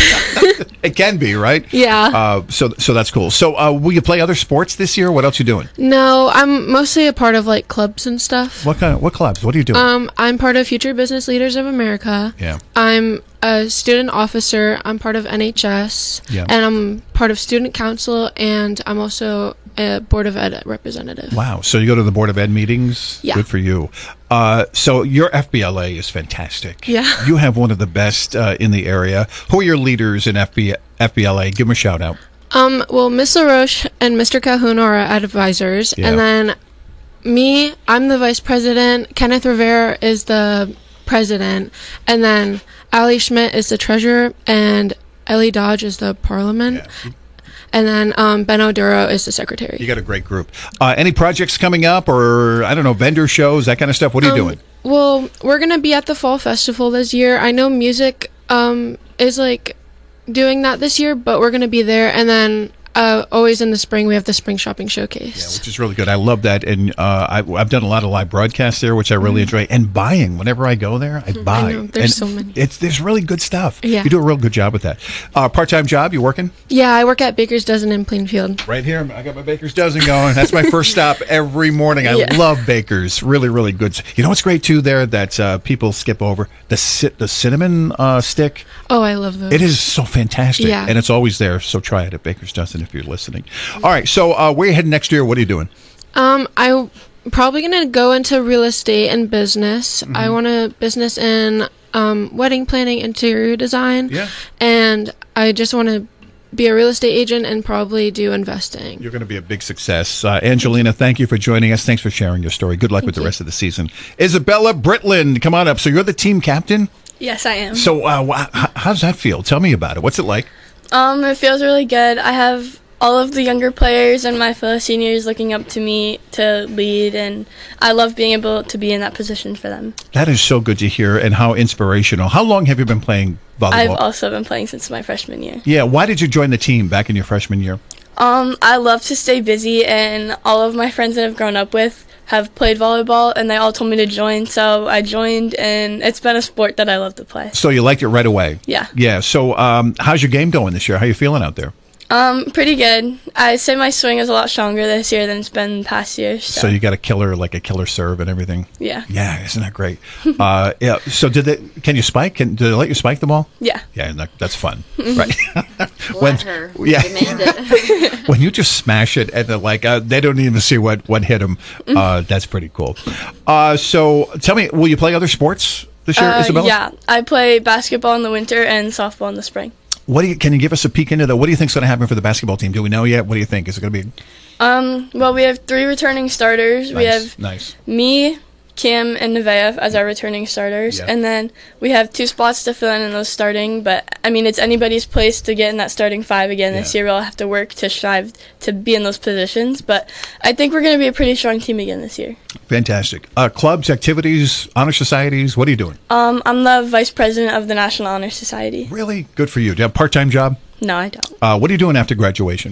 It can be, right? Yeah. Uh, so so that's cool. So uh, will you play other sports this year? What else you doing? No, I'm mostly a part of like clubs and stuff. What kind of what clubs? What are you doing? Um, I'm part of Future Business Leaders of America. Yeah. I'm a student officer. I'm part of N H S. Yeah. And I'm part of student council, and I'm also a board of ed representative. Wow. So you go to the Board of Ed meetings? Yeah. Good for you. Uh, so your F B L A is fantastic. Yeah. You have one of the best uh, in the area. Who are your leaders in F B, F B L A? Give them a shout out. Um, well, Miss LaRoche and Mister Calhoun are our advisors, Yeah. and then me, I'm the vice president. Kenneth Rivera is the president, and then Ali Schmidt is the treasurer, and Ellie Dodge is the parliament, and then um, Ben Oduro is the secretary. You got a great group. Uh, any projects coming up, or I don't know, vendor shows, that kind of stuff? What are you Um, doing? Well, we're gonna be at the fall festival this year. I know music um, is like doing that this year, but we're gonna be there, and then uh, always in the spring we have the spring shopping showcase. Which is really good. I love that, and uh, I, I've done a lot of live broadcasts there, which I really Mhm. enjoy. And buying, whenever I go there, I buy. know, there's And so many. It's there's really good stuff. Yeah. You do a real good job with that. Uh, Part time job, you working? Yeah, I work at Baker's Dozen in Plainfield. Right here, I got my Baker's Dozen going. That's my first stop every morning. I Yeah. love Baker's. Really, really good. You know what's great too there that uh, people skip over? The ci- the cinnamon uh, stick. Oh, I love those. It is so fantastic. Yeah. And it's always there. So try it at Baker's Dozen if you're listening. All right. So uh, where are you heading next year? What are you doing? Um, I'm probably gonna go into real estate and business. Mm-hmm. I want a business in um, wedding planning, interior design. Yeah. And I just want to be a real estate agent and probably do investing. You're going to be a big success. Uh, Angelina, thank you for joining us. Thanks for sharing your story. Good luck with the rest of the season. Isabella Britland, come on up. So you're the team captain? Yes, I am. So uh, wh- h- how does that feel? Tell me about it. What's it like? Um, it feels really good. I have all of the younger players and my fellow seniors looking up to me to lead, and I love being able to be in that position for them. That is so good to hear, and how inspirational. How long have you been playing volleyball? I've also been playing since my freshman year. Yeah, why did you join the team back in your freshman year? Um, I love to stay busy, and all of my friends that I've grown up with have played volleyball, and they all told me to join, so I joined, and it's been a sport that I love to play. So you liked it right away? Yeah. Yeah, so um, how's your game going this year? How you feeling out there? Um, pretty good. I'd say my swing is a lot stronger this year than it's been past years. So, So you got a killer, like a killer serve and everything? yeah. Yeah, isn't that great? uh, yeah. So did they? Can you spike? Can do they let you spike the ball? Yeah. Yeah, that, that's fun, Mhm. right? Let her. Yeah. Demand it. When you just smash it and they're like uh, they don't even see what what hit them, uh, that's pretty cool. Uh, so tell me, will you play other sports this year, Uh, Isabella? yeah, I play basketball in the winter and softball in the spring. What do you? Can you give us a peek into that? What do you think's going to happen for the basketball team? Do we know yet? What do you think? Is it going to be Um, well, we have three returning starters. We Nice, have nice. me, Kim, and Nevaeh as our returning starters. Yeah. And then we have two spots to fill in in those starting. But, I mean, it's anybody's place to get in that starting five again this year. We'll have to work to strive to be in those positions. But I think we're going to be a pretty strong team again this year. fantastic? Uh, clubs, activities, honor societies. What are you doing? Um, I'm the vice president of the National Honor Society. Really good for you. Do you have a part-time job? No, I don't. Uh, what are you doing after graduation?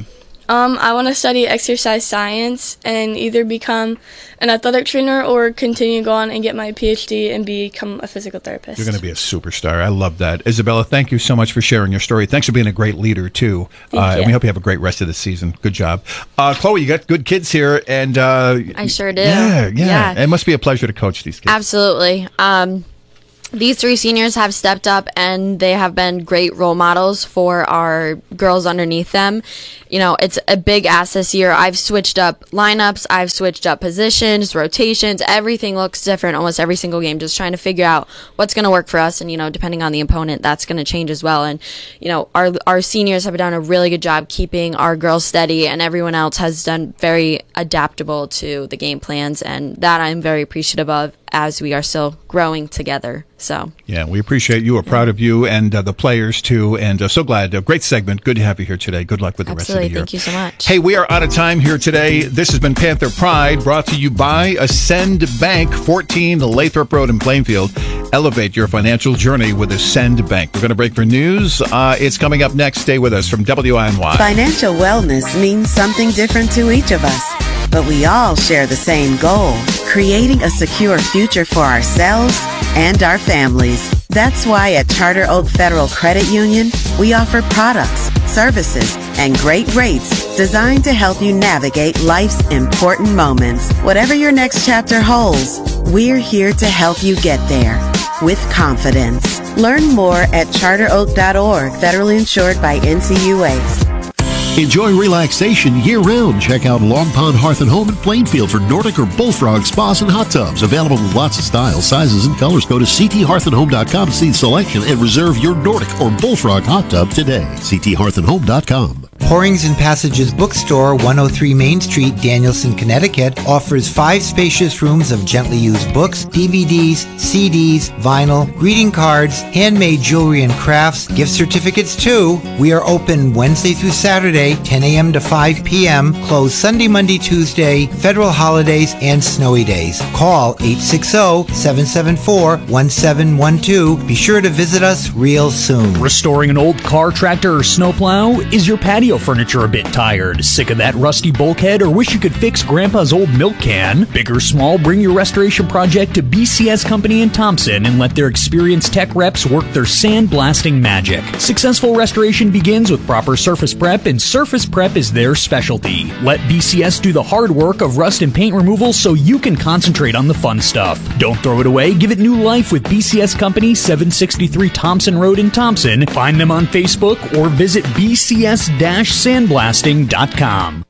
Um, I want to study exercise science and either become an athletic trainer or continue to go on and get my P H D and become a physical therapist. You're going to be a superstar. I love that. Isabella, thank you so much for sharing your story. Thanks for being a great leader, too. Thank uh, you. And we hope you have a great rest of the season. Good job. Uh, Chloe, you got good kids here. and uh, I sure do. Yeah, yeah, Yeah. It must be a pleasure to coach these kids. Absolutely. Um, these three seniors have stepped up and they have been great role models for our girls underneath them. You know, it's a big ask this year. I've switched up lineups. I've switched up positions, rotations. Everything looks different almost every single game, just trying to figure out what's going to work for us. And, you know, depending on the opponent, that's going to change as well. And, you know, our, our seniors have done a really good job keeping our girls steady, and everyone else has done very adaptable to the game plans. And that I'm very appreciative of as we are still growing together. So, Yeah, we appreciate you. We're proud of you and uh, the players, too. And uh, so glad. A great segment. Good to have you here today. Good luck with the rest of the year. Thank you so much. Hey, we are out of time here today. This has been Panther Pride, brought to you by Ascend Bank, fourteen Lathrop Road in Plainfield. Elevate your financial journey with Ascend Bank. We're going to break for news. Uh, it's coming up next. Stay with us from W I N Y. Financial wellness means something different to each of us, but we all share the same goal, creating a secure future for ourselves and our families. That's why at Charter Oak Federal Credit Union, we offer products, services, and great rates designed to help you navigate life's important moments. Whatever your next chapter holds, we're here to help you get there with confidence. Learn more at charter oak dot org, federally insured by N C U A. Enjoy relaxation year-round. Check out Long Pond Hearth and Home in Plainfield for Nordic or Bullfrog spas and hot tubs. Available in lots of styles, sizes, and colors. Go to c t hearth and home dot com to see the selection and reserve your Nordic or Bullfrog hot tub today. c t hearth and home dot com. Pourings and Passages Bookstore, one oh three Main Street, Danielson, Connecticut, offers five spacious rooms of gently used books, D V Ds, C Ds, vinyl, greeting cards, handmade jewelry and crafts, gift certificates too. We are open Wednesday through Saturday, ten a.m. to five p.m., closed Sunday, Monday, Tuesday, federal holidays, and snowy days. Call eight six zero, seven seven four, one seven one two. Be sure to visit us real soon. Restoring an old car, tractor, or snowplow? Is your patio furniture a bit tired? Sick of that rusty bulkhead, or wish you could fix Grandpa's old milk can? Big or small, bring your restoration project to B C S Company in Thompson and let their experienced tech reps work their sandblasting magic. Successful restoration begins with proper surface prep, and surface prep is their specialty. Let B C S do the hard work of rust and paint removal so you can concentrate on the fun stuff. Don't throw it away. Give it new life with B C S Company, seven sixty-three Thompson Road in Thompson. Find them on Facebook or visit b c s dash sandblasting dot com.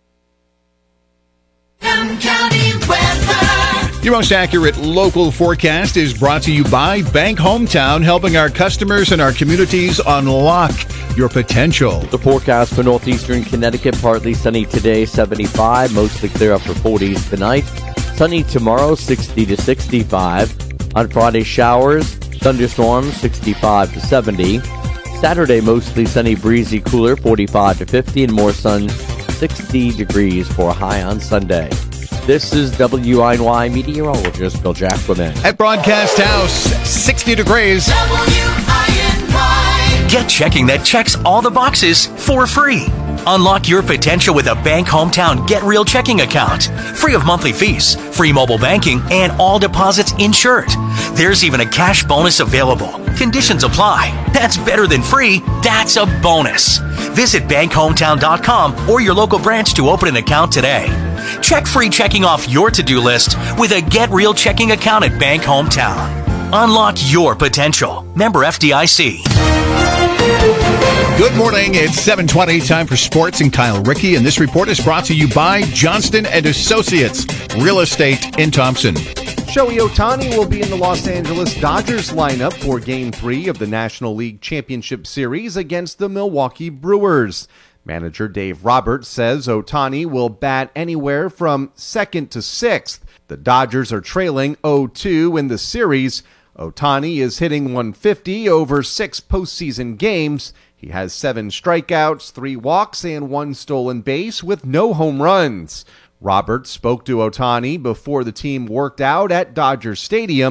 Your most accurate local forecast is brought to you by Bank Hometown, helping our customers and our communities unlock your potential. The forecast for northeastern Connecticut, partly sunny today, seventy-five, mostly clear up for forties tonight. Sunny tomorrow, sixty to sixty-five. On Friday, showers, thunderstorms, sixty-five to seventy. Saturday, mostly sunny, breezy, cooler, forty-five to fifty, and more sun, sixty degrees for a high on Sunday. This is W I N Y meteorologist Bill Jacquemin. At Broadcast House, sixty degrees. Get checking that checks all the boxes for free. Unlock your potential with a Bank Hometown Get Real checking account. Free of monthly fees, free mobile banking, and all deposits insured. There's even a cash bonus available. Conditions apply. That's better than free. That's a bonus. Visit bank hometown dot com or your local branch to open an account today. Check free checking off your to-do list with a Get Real checking account at Bank Hometown. Unlock your potential. Member F D I C. Good morning. It's seven twenty. Time for sports and Kyle Rickey. And this report is brought to you by Johnston and Associates, Real Estate in Thompson. Shohei Ohtani will be in the Los Angeles Dodgers lineup for Game three of the National League Championship Series against the Milwaukee Brewers. Manager Dave Roberts says Ohtani will bat anywhere from second to sixth. The Dodgers are trailing oh two in the series. Ohtani is hitting one fifty over six postseason games. He has seven strikeouts, three walks, and one stolen base with no home runs. Roberts spoke to Ohtani before the team worked out at Dodger Stadium.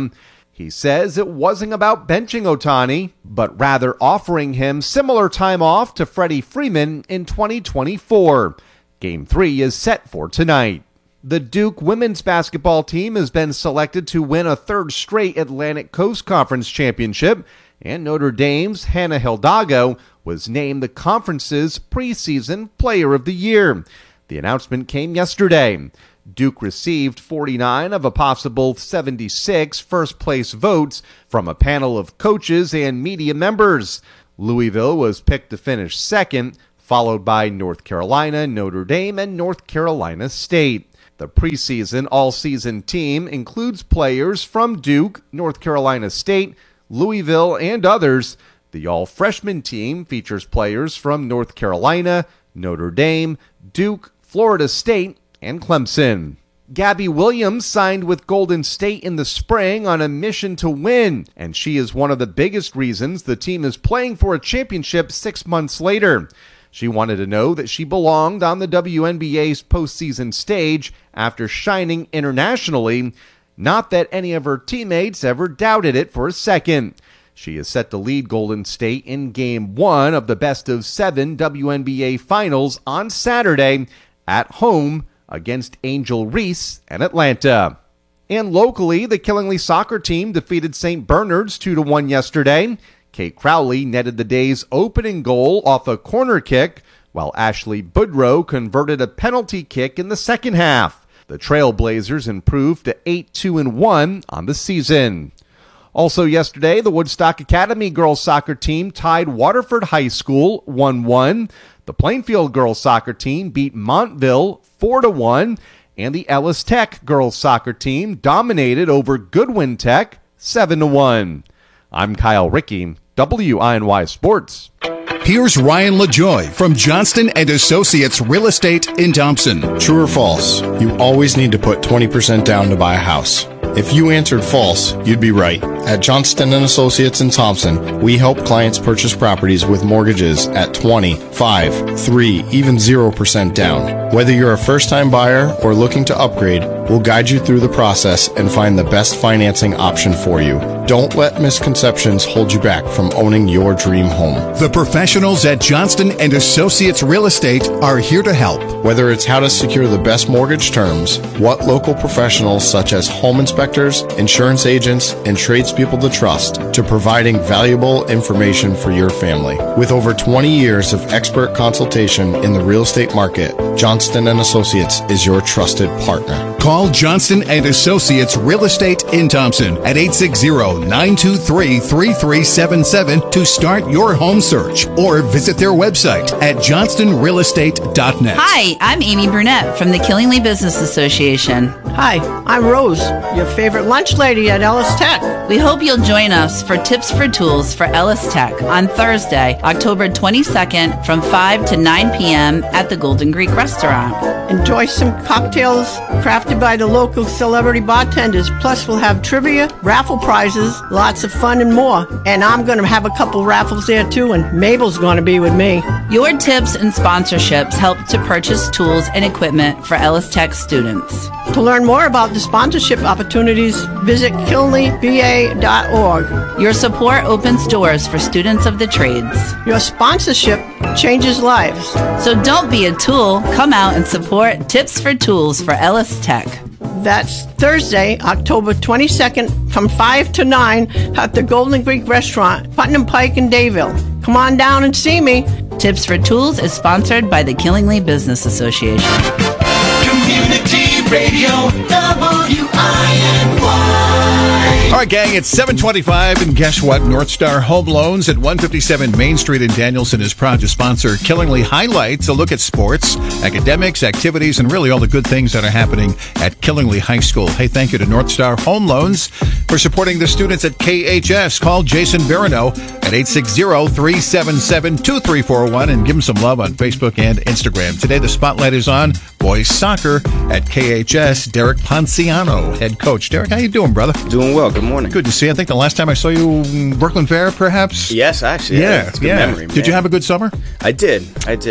He says it wasn't about benching Ohtani, but rather offering him similar time off to Freddie Freeman in twenty twenty-four. Game three is set for tonight. The Duke women's basketball team has been selected to win a third straight Atlantic Coast Conference championship, and Notre Dame's Hannah Hidalgo was named the conference's preseason player of the year. The announcement came yesterday. Duke received forty-nine of a possible seventy-six first-place votes from a panel of coaches and media members. Louisville was picked to finish second, followed by North Carolina, Notre Dame, and North Carolina State. The preseason all-season team includes players from Duke, North Carolina State, Louisville, and others. The all-freshman team features players from North Carolina, Notre Dame, Duke, Florida State, and Clemson. Gabby Williams signed with Golden State in the spring on a mission to win, and she is one of the biggest reasons the team is playing for a championship six months later. She wanted to know that she belonged on the W N B A's postseason stage after shining internationally, not that any of her teammates ever doubted it for a second. She is set to lead Golden State in Game one of the best of seven W N B A Finals on Saturday at home against Angel Reese and Atlanta. And locally, the Killingly soccer team defeated Saint Bernard's two to one yesterday. Kate Crowley netted the day's opening goal off a corner kick, while Ashley Boudreau converted a penalty kick in the second half. The Trailblazers improved to eight two and one on the season. Also yesterday, the Woodstock Academy girls soccer team tied Waterford High School one one. The Plainfield girls soccer team beat Montville four to one, and the Ellis Tech girls soccer team dominated over Goodwin Tech seven to one. I'm Kyle Rickey, W I N Y Sports. Here's Ryan LaJoy from Johnston and Associates Real Estate in Thompson. True or false? You always need to put twenty percent down to buy a house. If you answered false, you'd be right. At Johnston and Associates in Thompson, we help clients purchase properties with mortgages at twenty, five, three, even zero percent down. Whether you're a first-time buyer or looking to upgrade, we'll guide you through the process and find the best financing option for you. Don't let misconceptions hold you back from owning your dream home. The professionals at Johnston and Associates Real Estate are here to help. Whether it's how to secure the best mortgage terms, what local professionals such as home inspectors, insurance agents, and tradespeople to trust, to providing valuable information for your family. With over twenty years of expert consultation in the real estate market, Johnston and Associates is your trusted partner. Call Johnston and Associates Real Estate in Thompson at eight six zero, nine two three, three three seven seven to start your home search, or visit their website at johnston real estate dot net. Hi, I'm Amy Burnett from the Killingly Business Association. Hi, I'm Rose, your favorite lunch lady at Ellis Tech. We hope you'll join us for Tips for Tools for Ellis Tech on Thursday, October twenty-second from five to nine p.m. at the Golden Greek Restaurant. Enjoy some cocktails crafted by the local celebrity bartenders. Plus, we'll have trivia, raffle prizes, lots of fun and more. And I'm going to have a couple raffles there too, and Mabel's going to be with me. Your tips and sponsorships help to purchase tools and equipment for Ellis Tech students. To learn more about the sponsorship opportunities, visit killingly b a dot org. Your support opens doors for students of the trades. Your sponsorship changes lives. So don't be a tool. Come out and support Tips for Tools for Ellis Tech. That's Thursday, October twenty-second from five to nine at the Golden Greek Restaurant, Putnam Pike in Dayville. Come on down and see me. Tips for Tools is sponsored by the Killingly Business Association. Community Radio, W I N Y. All right, gang, it's seven twenty-five, and guess what? North Star Home Loans at one fifty-seven Main Street in Danielson is proud to sponsor Killingly Highlights, a look at sports, academics, activities, and really all the good things that are happening at Killingly High School. Hey, thank you to North Star Home Loans for supporting the students at K H S. Call Jason Barano at eight six zero, three seven seven, two three four one and give him some love on Facebook and Instagram. Today, the spotlight is on boys soccer at K H S. Derek Ponciano, head coach. Derek, how you doing, brother? Doing well. Good morning. Good to see you. I think the last time I saw you in Brooklyn Fair, perhaps? Yes, actually. Yeah, It's a good yeah. memory. Did you have a good summer? I did. I did.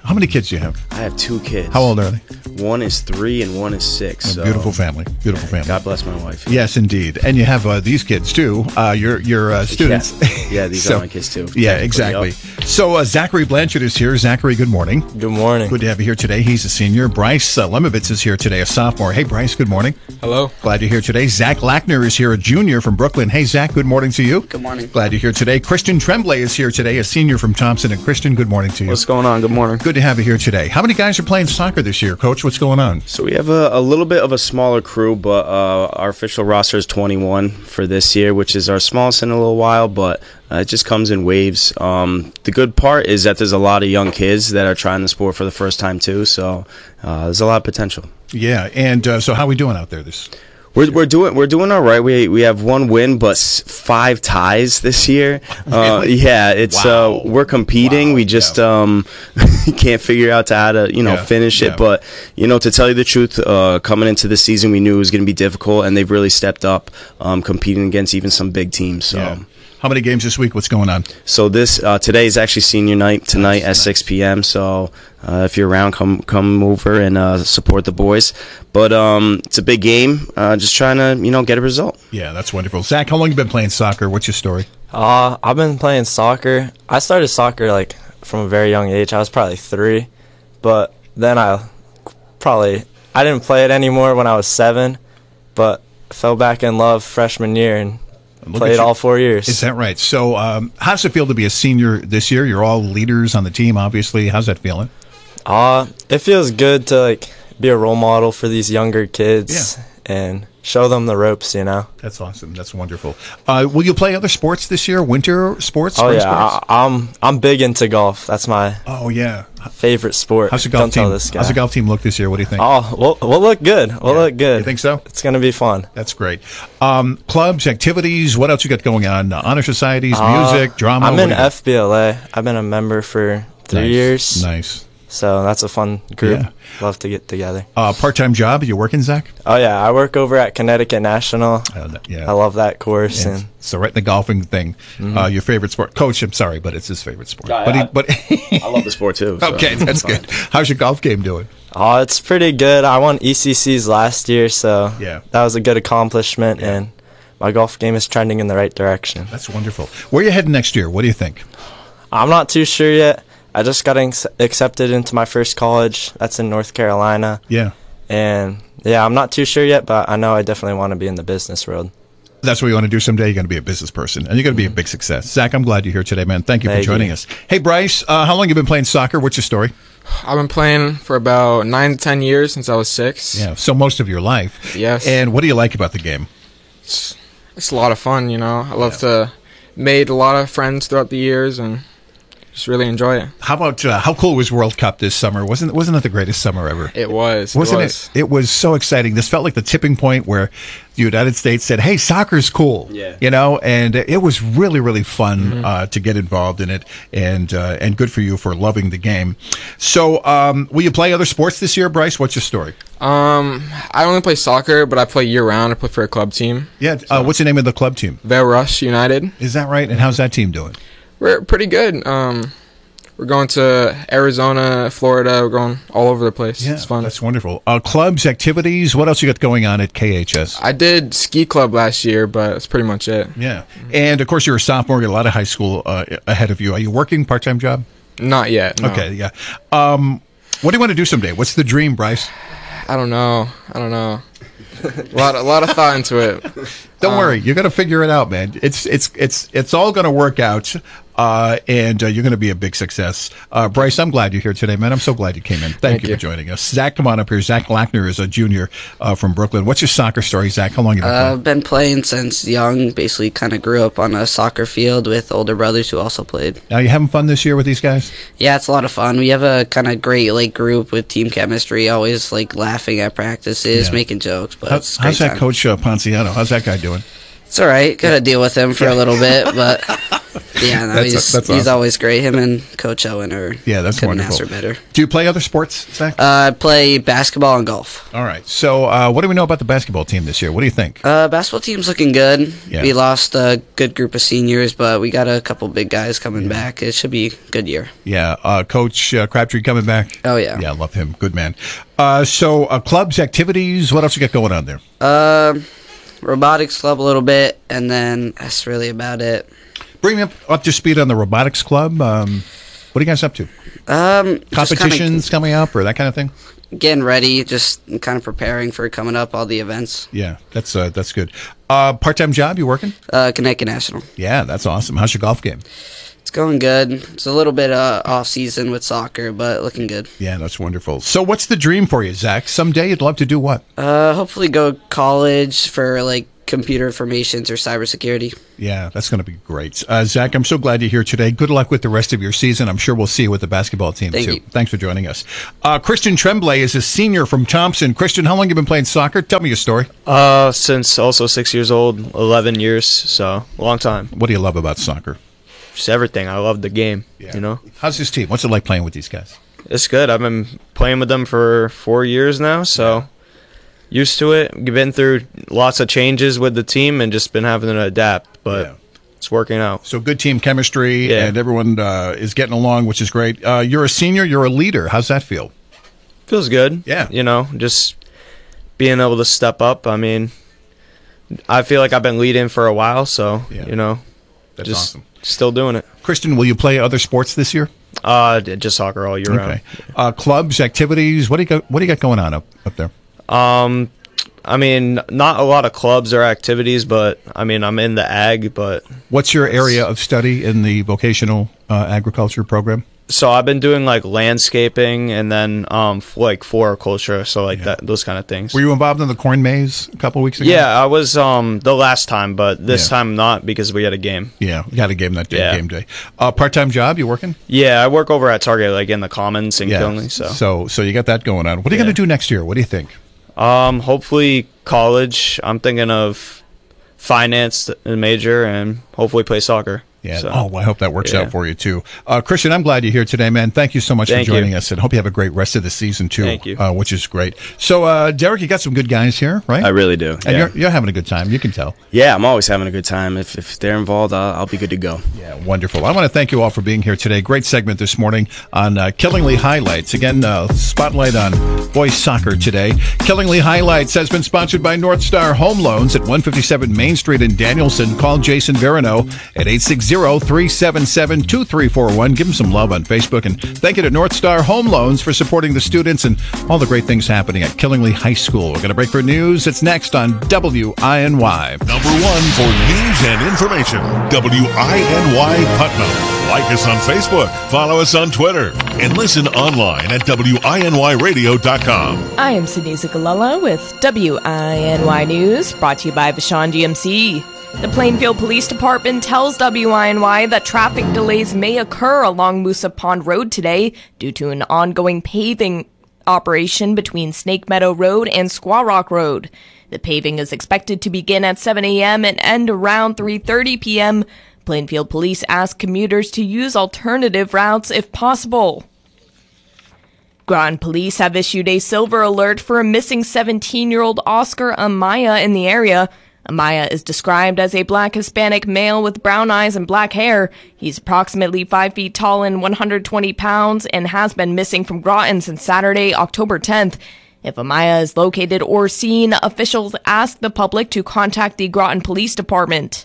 How many kids do you have? I have two kids. How old are they? One is three and one is six. A so- beautiful family. Beautiful family. God bless my wife. Yes, indeed. And you have uh, these kids, too. Uh, your your uh, students. Yeah, yeah these So- are my kids, too. Yeah, Technically, exactly. yep. So uh, Zachary Blanchard is here. Zachary, good morning. Good morning. Good to have you here today. He's a senior. Bryce uh, Lemovitz is here today, a sophomore. Hey, Bryce, good morning. Hello. Glad you're here today. Zach Lackner is here, a junior from Brooklyn. Hey, Zach, good morning to you. Good morning. Glad you're here today. Christian Tremblay is here today, a senior from Thompson. And Christian, good morning to you. What's going on? Good morning. Good to have you here today. How many guys are playing soccer this year, Coach? What's going on? So we have a, a little bit of a smaller crew, but uh, our official roster is twenty-one for this year, which is our smallest in a little while, but uh, it just comes in waves. Um, the good part is that there's a lot of young kids that are trying the sport for the first time, too, so uh, there's a lot of potential. Yeah, and uh, so how are we doing out there this We're, we're doing we're doing all right. We we have one win, but s- five ties this year. Uh, Really? yeah, it's Wow. uh, we're competing. We just um, can't figure out to how to you know Yeah, finish yeah. it. But you know, to tell you the truth, uh, coming into the season, we knew it was going to be difficult, and they've really stepped up, um, competing against even some big teams. So. Yeah. How many games this week? What's going on? So this uh, today is actually senior night tonight at six p.m. So uh, if you're around, come come over and uh, support the boys. But um, it's a big game. Uh, just trying to you know get a result. Yeah, that's wonderful. Zach, how long you been playing soccer? What's your story? Uh, I've been playing soccer. I started soccer like from a very young age. I was probably three, but then I probably I didn't play it anymore when I was seven, but fell back in love freshman year and Look at played you. all four years. Is that right? So, um, how does it feel to be a senior this year? You're all leaders on the team, obviously. How's that feeling? Uh, it feels good to like be a role model for these younger kids and show them the ropes, you know. That's awesome. That's wonderful. Uh, will you play other sports this year? Winter sports? Oh spring yeah, sports? I, I'm I'm big into golf. That's my oh yeah favorite sport. How's the golf Don't tell team? this guy. How's the golf team look this year? What do you think? Oh, we'll we'll look good. We'll look good. You think so? It's gonna be fun. That's great. Um, clubs, activities. What else you got going on? Uh, honor societies, Uh, music, drama. I'm what in do you got? F B L A. I've been a member for three Nice. years. Nice. So that's a fun group. Yeah. Love to get together. Uh, part-time job. You working, Zach? Oh yeah, I work over at Connecticut National. yeah. I love that course. Yeah. And So right in the golfing thing, Mhm. uh, your favorite sport, Coach. I'm sorry, but it's his favorite sport. Yeah, but he, I- but I love the sport too. so okay, that's it's fun. good. How's your golf game doing? oh, it's pretty good. I won E C Cs last year, so Yeah. that was a good accomplishment. And my golf game is trending in the right direction. That's wonderful. Where are you heading next year? What do you think? I'm not too sure yet. I just got ex- accepted into my first college. That's in North Carolina. Yeah. And yeah, I'm not too sure yet, but I know I definitely want to be in the business world. That's what you want to do someday. You're going to be a business person, and you're going to be a big success. Zach, I'm glad you're here today, man. Thank you Thank for joining you. us. Hey, Bryce, uh, how long have you been playing soccer? What's your story? I've been playing for about nine to ten years since I was six. Yeah, so most of your life. Yes. And what do you like about the game? It's, it's a lot of fun, you know. I love to made a lot of friends throughout the years and just really enjoy it. How about uh, how cool was World Cup this summer? Wasn't wasn't it the greatest summer ever? It was. Wasn't it? it? Was. It was so exciting. This felt like the tipping point where the United States said, "Hey, soccer's cool." Yeah. You know, and it was really, really fun Mm-hmm. uh, to get involved in it, and uh, and good for you for loving the game. So, um, will you play other sports this year, Bryce? What's your story? Um, I only play soccer, but I play year round. I play for a club team. Yeah. Uh, what's the name of the club team? Vale Rush United. Is that right? And how's that team doing? We're pretty good. Um, we're going to Arizona, Florida. We're going all over the place. Yeah, It's fun. That's wonderful. Uh, clubs, activities. What else you got going on at K H S? I did ski club last year, but that's pretty much it. Yeah. And of course, you're a sophomore. You got a lot of high school uh, ahead of you. Are you working part time job? Not yet. No. Okay. Yeah. Um, what do you want to do someday? What's the dream, Bryce? I don't know. I don't know. a lot, a lot of thought into it. Don't Um, worry, you're gonna figure it out, man. It's it's it's it's all gonna work out, uh, and uh, you're gonna be a big success. Uh, Bryce, I'm glad you're here today, man. I'm so glad you came in. Thank, Thank you, you. for joining us. Zach, come on up here. Zach Lackner is a junior uh, from Brooklyn. What's your soccer story, Zach? How long have you been Uh, playing? I've been playing since young. Basically, kind of grew up on a soccer field with older brothers who also played. Now, you having fun this year with these guys? Yeah, it's a lot of fun. We have a kind of great like group with team chemistry. Always like laughing at practices, Yeah. making jokes. But How- it's a great how's that time. coach uh, Ponciano? How's that guy doing? It's all right. Got to deal with him for a little bit, but yeah, no, That's- he's, that's he's awesome. always great. Him and Coach Owen are Yeah, that's couldn't wonderful. ask for better. Do you play other sports, Zach? Uh, I play basketball and golf. All right. So, uh, what do we know about the basketball team this year? What do you think? Uh, basketball team's looking good. Yeah. We lost a good group of seniors, but we got a couple big guys coming back. It should be a good year. Yeah, uh, Coach uh, Crabtree coming back. Oh, yeah. Yeah, I love him. Good man. Uh, so, uh, clubs, activities, what else you got going on there? Um, robotics club a little bit, and then that's really about it. Bring me up, up to speed on the robotics club. Um, what are you guys up to? Um, just Competitions coming up or that kind of thing? kinda getting ready, just kind of preparing for coming up, all the events. Yeah, that's uh, that's good. Uh, part-time job, you working? Uh, Connecticut National. Yeah, that's awesome. How's your golf game? It's going good. It's a little bit uh, off season with soccer, but looking good. Yeah, that's wonderful. So what's the dream for you, Zach? Someday you'd love to do what? Uh, hopefully go college for like computer informations or cybersecurity. Yeah, that's going to be great. Uh, Zach, I'm so glad you're here today. Good luck with the rest of your season. I'm sure we'll see you with the basketball team, Thank too. you. Thanks for joining us. Uh, Christian Tremblay is a senior from Thompson. Christian, how long have you been playing soccer? Tell me your story. Uh, since also six years old, eleven years, so a long time. What do you love about soccer? Just everything. I love the game. You know, How's this team? What's it like playing with these guys? it's good. I've been playing with them for four years now, so used to it. Been through lots of changes with the team and just been having to adapt, but it's working out. So good team chemistry, Yeah. and everyone uh, is getting along, which is great. Uh, you're a senior. You're a leader. How's that feel? Feels good. Yeah. You know, just being able to step up. I mean, I feel like I've been leading for a while, so, you know, That's just awesome. still doing it. Christian, will you play other sports this year? Uh, just soccer all year round. Okay. Uh, clubs, activities. What do you got? What do you got going on up up there? Um, I mean, not a lot of clubs or activities, but I mean, I'm in the ag, but What's your area of study in the vocational uh, agriculture program? so I've been doing like landscaping and then um f- like floriculture, so like that those kind of things. Were you involved in the corn maze a couple weeks ago? Yeah, I was um the last time, but this Yeah. time not because we had a game. Yeah, you got a game that day, Yeah. game day. Uh, part-time job, you working? Yeah, I work over at Target, like in the Commons in Yeah. Kinley. So, so, so you got that going on. What are you going to do next year? What do you think? um, hopefully college. I'm thinking of finance and major, and hopefully play soccer. Yeah. So, Oh, well, I hope that works yeah. out for you too. Uh, Christian, I'm glad you're here today, man. Thank you so much Thank for joining you. us, and hope you have a great rest of the season too. Thank you. Uh, which is great. So, uh, Derek, you got some good guys here, right? I really do. And yeah. you're you're having a good time. You can tell. Yeah, I'm always having a good time. If if they're involved, I'll, I'll be good to go. Yeah, wonderful. I want to thank you all for being here today. Great segment this morning on uh, Killingly Highlights. Again, uh, spotlight on boys soccer today. Killingly Highlights has been sponsored by North Star Home Loans at one fifty-seven Main Street in Danielson. Call Jason Verino at eight six zero, three seven seven, two three four one. Give him some love on Facebook. And thank you to North Star Home Loans for supporting the students and all the great things happening at Killingly High School. We're going to break for news. It's next on W I N Y. Number one for news and information. W I N Y Putnam. Like us on Facebook, follow us on Twitter, and listen online at W I N Y radio dot com. I am Sinisa Galala with W I N Y News, brought to you by Vashon G M C. The Plainfield Police Department tells W I N Y that traffic delays may occur along Moosup Pond Road today due to an ongoing paving operation between Snake Meadow Road and Squaw Rock Road. The paving is expected to begin at seven a.m. and end around three thirty p.m. Plainfield Police ask commuters to use alternative routes if possible. Groton Police have issued a silver alert for a missing seventeen-year-old Oscar Amaya in the area. Amaya is described as a black Hispanic male with brown eyes and black hair. He's approximately five feet tall and one hundred twenty pounds and has been missing from Groton since Saturday, October tenth. If Amaya is located or seen, officials ask the public to contact the Groton Police Department.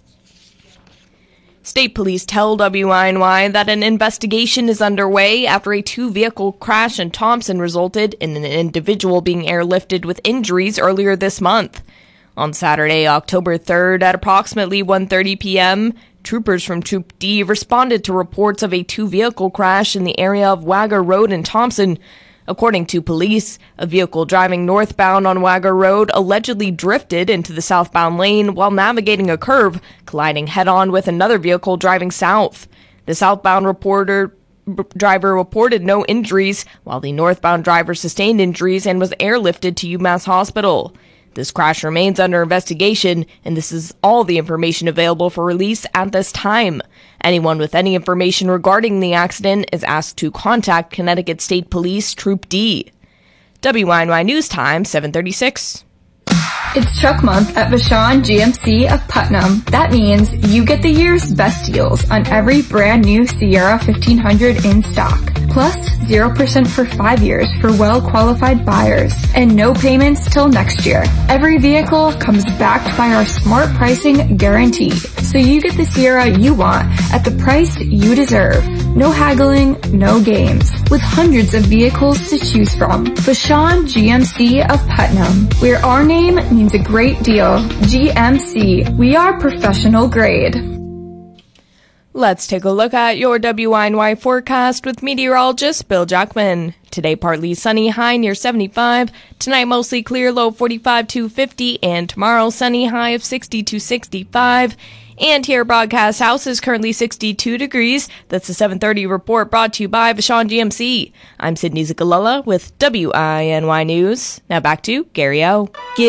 State police tell W I N Y that an investigation is underway after a two-vehicle crash in Thompson resulted in an individual being airlifted with injuries earlier this month. On Saturday, October third, at approximately one thirty p.m., troopers from Troop D responded to reports of a two-vehicle crash in the area of Wagger Road in Thompson. According to police, a vehicle driving northbound on Wagger Road allegedly drifted into the southbound lane while navigating a curve, colliding head-on with another vehicle driving south. The southbound reporter r- driver reported no injuries, while the northbound driver sustained injuries and was airlifted to UMass Hospital. This crash remains under investigation, and this is all the information available for release at this time. Anyone with any information regarding the accident is asked to contact Connecticut State Police Troop D. W I N Y News Time, seven thirty-six. It's Truck Month at Vashon G M C of Putnam. That means you get the year's best deals on every brand new Sierra fifteen hundred in stock. Plus, zero percent for five years for well-qualified buyers. And no payments till next year. Every vehicle comes backed by our smart pricing guarantee. So you get the Sierra you want at the price you deserve. No haggling, no games. With hundreds of vehicles to choose from. Vashon G M C of Putnam, where our name means a great deal. G M C, we are professional grade. Let's take a look at your W I N Y forecast with meteorologist Bill Jackman. Today, partly sunny, high near seventy-five. Tonight, mostly clear, low forty-five to fifty. And tomorrow, sunny, high of sixty to sixty-five. And here, Broadcast House is currently sixty-two degrees. That's the seven thirty report brought to you by Vashon G M C. I'm Sydney Zikalala with W I N Y News. Now back to Gary O.